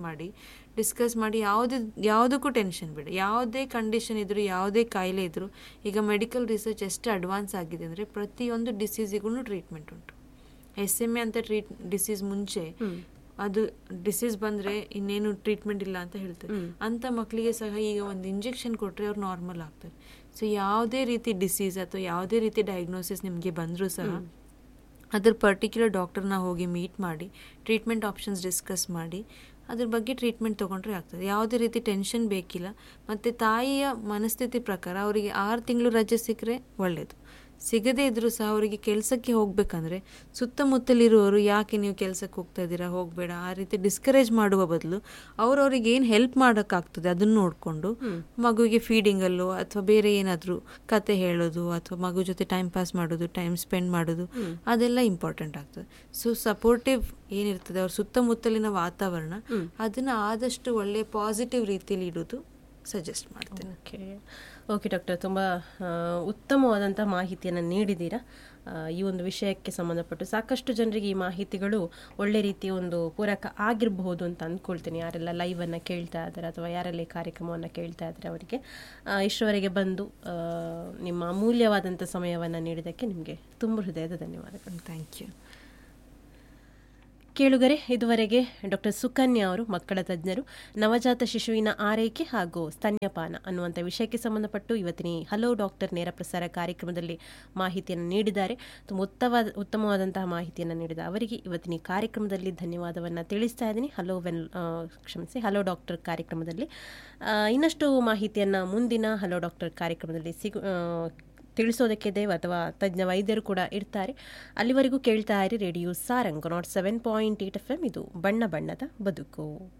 Speaker 1: ಡಿಸ್ಕಸ್ ಮಾಡಿ ಯಾವುದಕ್ಕೂ ಟೆನ್ಷನ್ ಬೇಡ. ಯಾವುದೇ ಕಂಡೀಷನ್ ಇದ್ರು, ಯಾವುದೇ ಕಾಯಿಲೆ ಇದ್ರು, ಈಗ ಮೆಡಿಕಲ್ ರಿಸರ್ಚ್ ಎಷ್ಟು ಅಡ್ವಾನ್ಸ್ ಆಗಿದೆ ಅಂದರೆ ಪ್ರತಿಯೊಂದು ಡಿಸೀಸಿಗೂ ಟ್ರೀಟ್ಮೆಂಟ್ ಉಂಟು. SMA ಅಂತ ಡಿಸೀಸ್ ಮುಂಚೆ ಅದು ಡಿಸೀಸ್ ಬಂದರೆ ಇನ್ನೇನು ಟ್ರೀಟ್ಮೆಂಟ್ ಇಲ್ಲ ಅಂತ ಹೇಳ್ತಾರೆ. ಅಂಥ ಮಕ್ಕಳಿಗೆ ಸಹ ಈಗ ಒಂದು ಇಂಜೆಕ್ಷನ್ ಕೊಟ್ಟರೆ ಅವ್ರು ನಾರ್ಮಲ್ ಆಗ್ತಾರೆ. ಸೊ ಯಾವುದೇ ರೀತಿ ಡಿಸೀಸ್ ಅಥವಾ ಯಾವುದೇ ರೀತಿ ಡಯಾಗ್ನೋಸಿಸ್ ನಿಮಗೆ ಬಂದರೂ ಸಹ ಅದ್ರ ಪರ್ಟಿಕ್ಯುಲರ್ ಡಾಕ್ಟರ್ನ ಹೋಗಿ ಮೀಟ್ ಮಾಡಿ ಟ್ರೀಟ್ಮೆಂಟ್ ಆಪ್ಷನ್ಸ್ ಡಿಸ್ಕಸ್ ಮಾಡಿ ಅದ್ರ ಬಗ್ಗೆ ಟ್ರೀಟ್ಮೆಂಟ್ ತೊಗೊಂಡ್ರೆ ಆಗ್ತದೆ. ಯಾವುದೇ ರೀತಿ ಟೆನ್ಷನ್ ಬೇಕಿಲ್ಲ. ಮತ್ತು ತಾಯಿಯ ಮನಸ್ಥಿತಿ ಪ್ರಕಾರ ಅವರಿಗೆ 6 ತಿಂಗಳು ರಜೆ ಸಿಕ್ಕರೆ ಒಳ್ಳೆಯದು. ಸಿಗದೇ ಇದ್ರೂ ಸಹ ಅವರಿಗೆ ಕೆಲಸಕ್ಕೆ ಹೋಗ್ಬೇಕಂದ್ರೆ ಸುತ್ತಮುತ್ತಲಿರುವವರು ಯಾಕೆ ನೀವು ಕೆಲಸಕ್ಕೆ ಹೋಗ್ತಾ ಇದ್ದೀರಾ, ಹೋಗಬೇಡ, ಆ ರೀತಿ ಡಿಸ್ಕರೇಜ್ ಮಾಡುವ ಬದಲು ಅವ್ರಿಗೆ ಏನು ಹೆಲ್ಪ್ ಮಾಡೋಕ್ಕಾಗ್ತದೆ ಅದನ್ನು ನೋಡಿಕೊಂಡು ಮಗುವಿಗೆ ಫೀಡಿಂಗಲ್ಲೋ ಅಥವಾ ಬೇರೆ ಏನಾದರೂ ಕತೆ ಹೇಳೋದು ಅಥವಾ ಮಗು ಜೊತೆ ಟೈಮ್ ಪಾಸ್ ಮಾಡೋದು, ಟೈಮ್ ಸ್ಪೆಂಡ್ ಮಾಡೋದು, ಅದೆಲ್ಲ ಇಂಪಾರ್ಟೆಂಟ್ ಆಗ್ತದೆ. ಸೊ ಸಪೋರ್ಟಿವ್ ಏನಿರ್ತದೆ ಅವ್ರ ಸುತ್ತಮುತ್ತಲಿನ ವಾತಾವರಣ, ಅದನ್ನು ಆದಷ್ಟು ಒಳ್ಳೆಯ ಪಾಸಿಟಿವ್ ರೀತಿಯಲ್ಲಿ ಇಡೋದು ಸಜೆಸ್ಟ್ ಮಾಡ್ತೇನೆ.
Speaker 2: ಓಕೆ ಡಾಕ್ಟರ್, ತುಂಬ ಉತ್ತಮವಾದಂಥ ಮಾಹಿತಿಯನ್ನು ನೀಡಿದ್ದೀರಾ. ಈ ಒಂದು ವಿಷಯಕ್ಕೆ ಸಂಬಂಧಪಟ್ಟು ಸಾಕಷ್ಟು ಜನರಿಗೆ ಈ ಮಾಹಿತಿಗಳು ಒಳ್ಳೆ ರೀತಿಯ ಒಂದು ಪೂರಕ ಆಗಿರಬಹುದು ಅಂತ ಅಂದ್ಕೊಳ್ತೀನಿ. ಯಾರೆಲ್ಲ ಲೈವನ್ನು ಕೇಳ್ತಾ ಇದ್ದಾರೆ ಅಥವಾ ಯಾರೆಲ್ಲ ಈ ಕಾರ್ಯಕ್ರಮವನ್ನು ಕೇಳ್ತಾ ಇದ್ದಾರೆ ಅವರಿಗೆ ಇಷ್ಟರವರೆಗೆ ಬಂದು ನಿಮ್ಮ ಅಮೂಲ್ಯವಾದಂಥ ಸಮಯವನ್ನು ನೀಡಿದ್ದಕ್ಕೆ ನಿಮಗೆ ತುಂಬ ಹೃದಯದ ಧನ್ಯವಾದಗಳು.
Speaker 1: Thank you.
Speaker 2: ಕೇಳುಗರೆ, ಇದುವರೆಗೆ ಡಾಕ್ಟರ್ ಸುಕನ್ಯಾ ಅವರು ಮಕ್ಕಳ ತಜ್ಞರು, ನವಜಾತ ಶಿಶುವಿನ ಆರೈಕೆ ಹಾಗೂ ಸ್ತನ್ಯಪಾನ ಅನ್ನುವಂಥ ವಿಷಯಕ್ಕೆ ಸಂಬಂಧಪಟ್ಟು ಇವತ್ತಿನ ಹಲೋ ಡಾಕ್ಟರ್ ನೇರ ಪ್ರಸಾರ ಕಾರ್ಯಕ್ರಮದಲ್ಲಿ ಮಾಹಿತಿಯನ್ನು ನೀಡಿದ್ದಾರೆ. ತುಂಬ ಉತ್ತಮವಾದಂತಹ ಮಾಹಿತಿಯನ್ನು ನೀಡಿದ ಅವರಿಗೆ ಇವತ್ತಿನ ಕಾರ್ಯಕ್ರಮದಲ್ಲಿ ಧನ್ಯವಾದವನ್ನು ತಿಳಿಸ್ತಾ ಇದ್ದೀನಿ. ಹಲೋ ಡಾಕ್ಟರ್ ಕಾರ್ಯಕ್ರಮದಲ್ಲಿ ಇನ್ನಷ್ಟು ಮಾಹಿತಿಯನ್ನು ಮುಂದಿನ ಹಲೋ ಡಾಕ್ಟರ್ ಕಾರ್ಯಕ್ರಮದಲ್ಲಿ ತಿಳಿಸೋದಕ್ಕಿದೆ ಅಥವಾ ತಜ್ಞ ವೈದ್ಯರು ಕೂಡ ಇರ್ತಾರೆ. ಅಲ್ಲಿವರೆಗೂ ಕೇಳ್ತಾ ಇರಿ ರೇಡಿಯೋ ಸಾರಂಗ್ 107.8 FM. ಇದು ಬಣ್ಣ ಬಣ್ಣದ ಬದುಕು.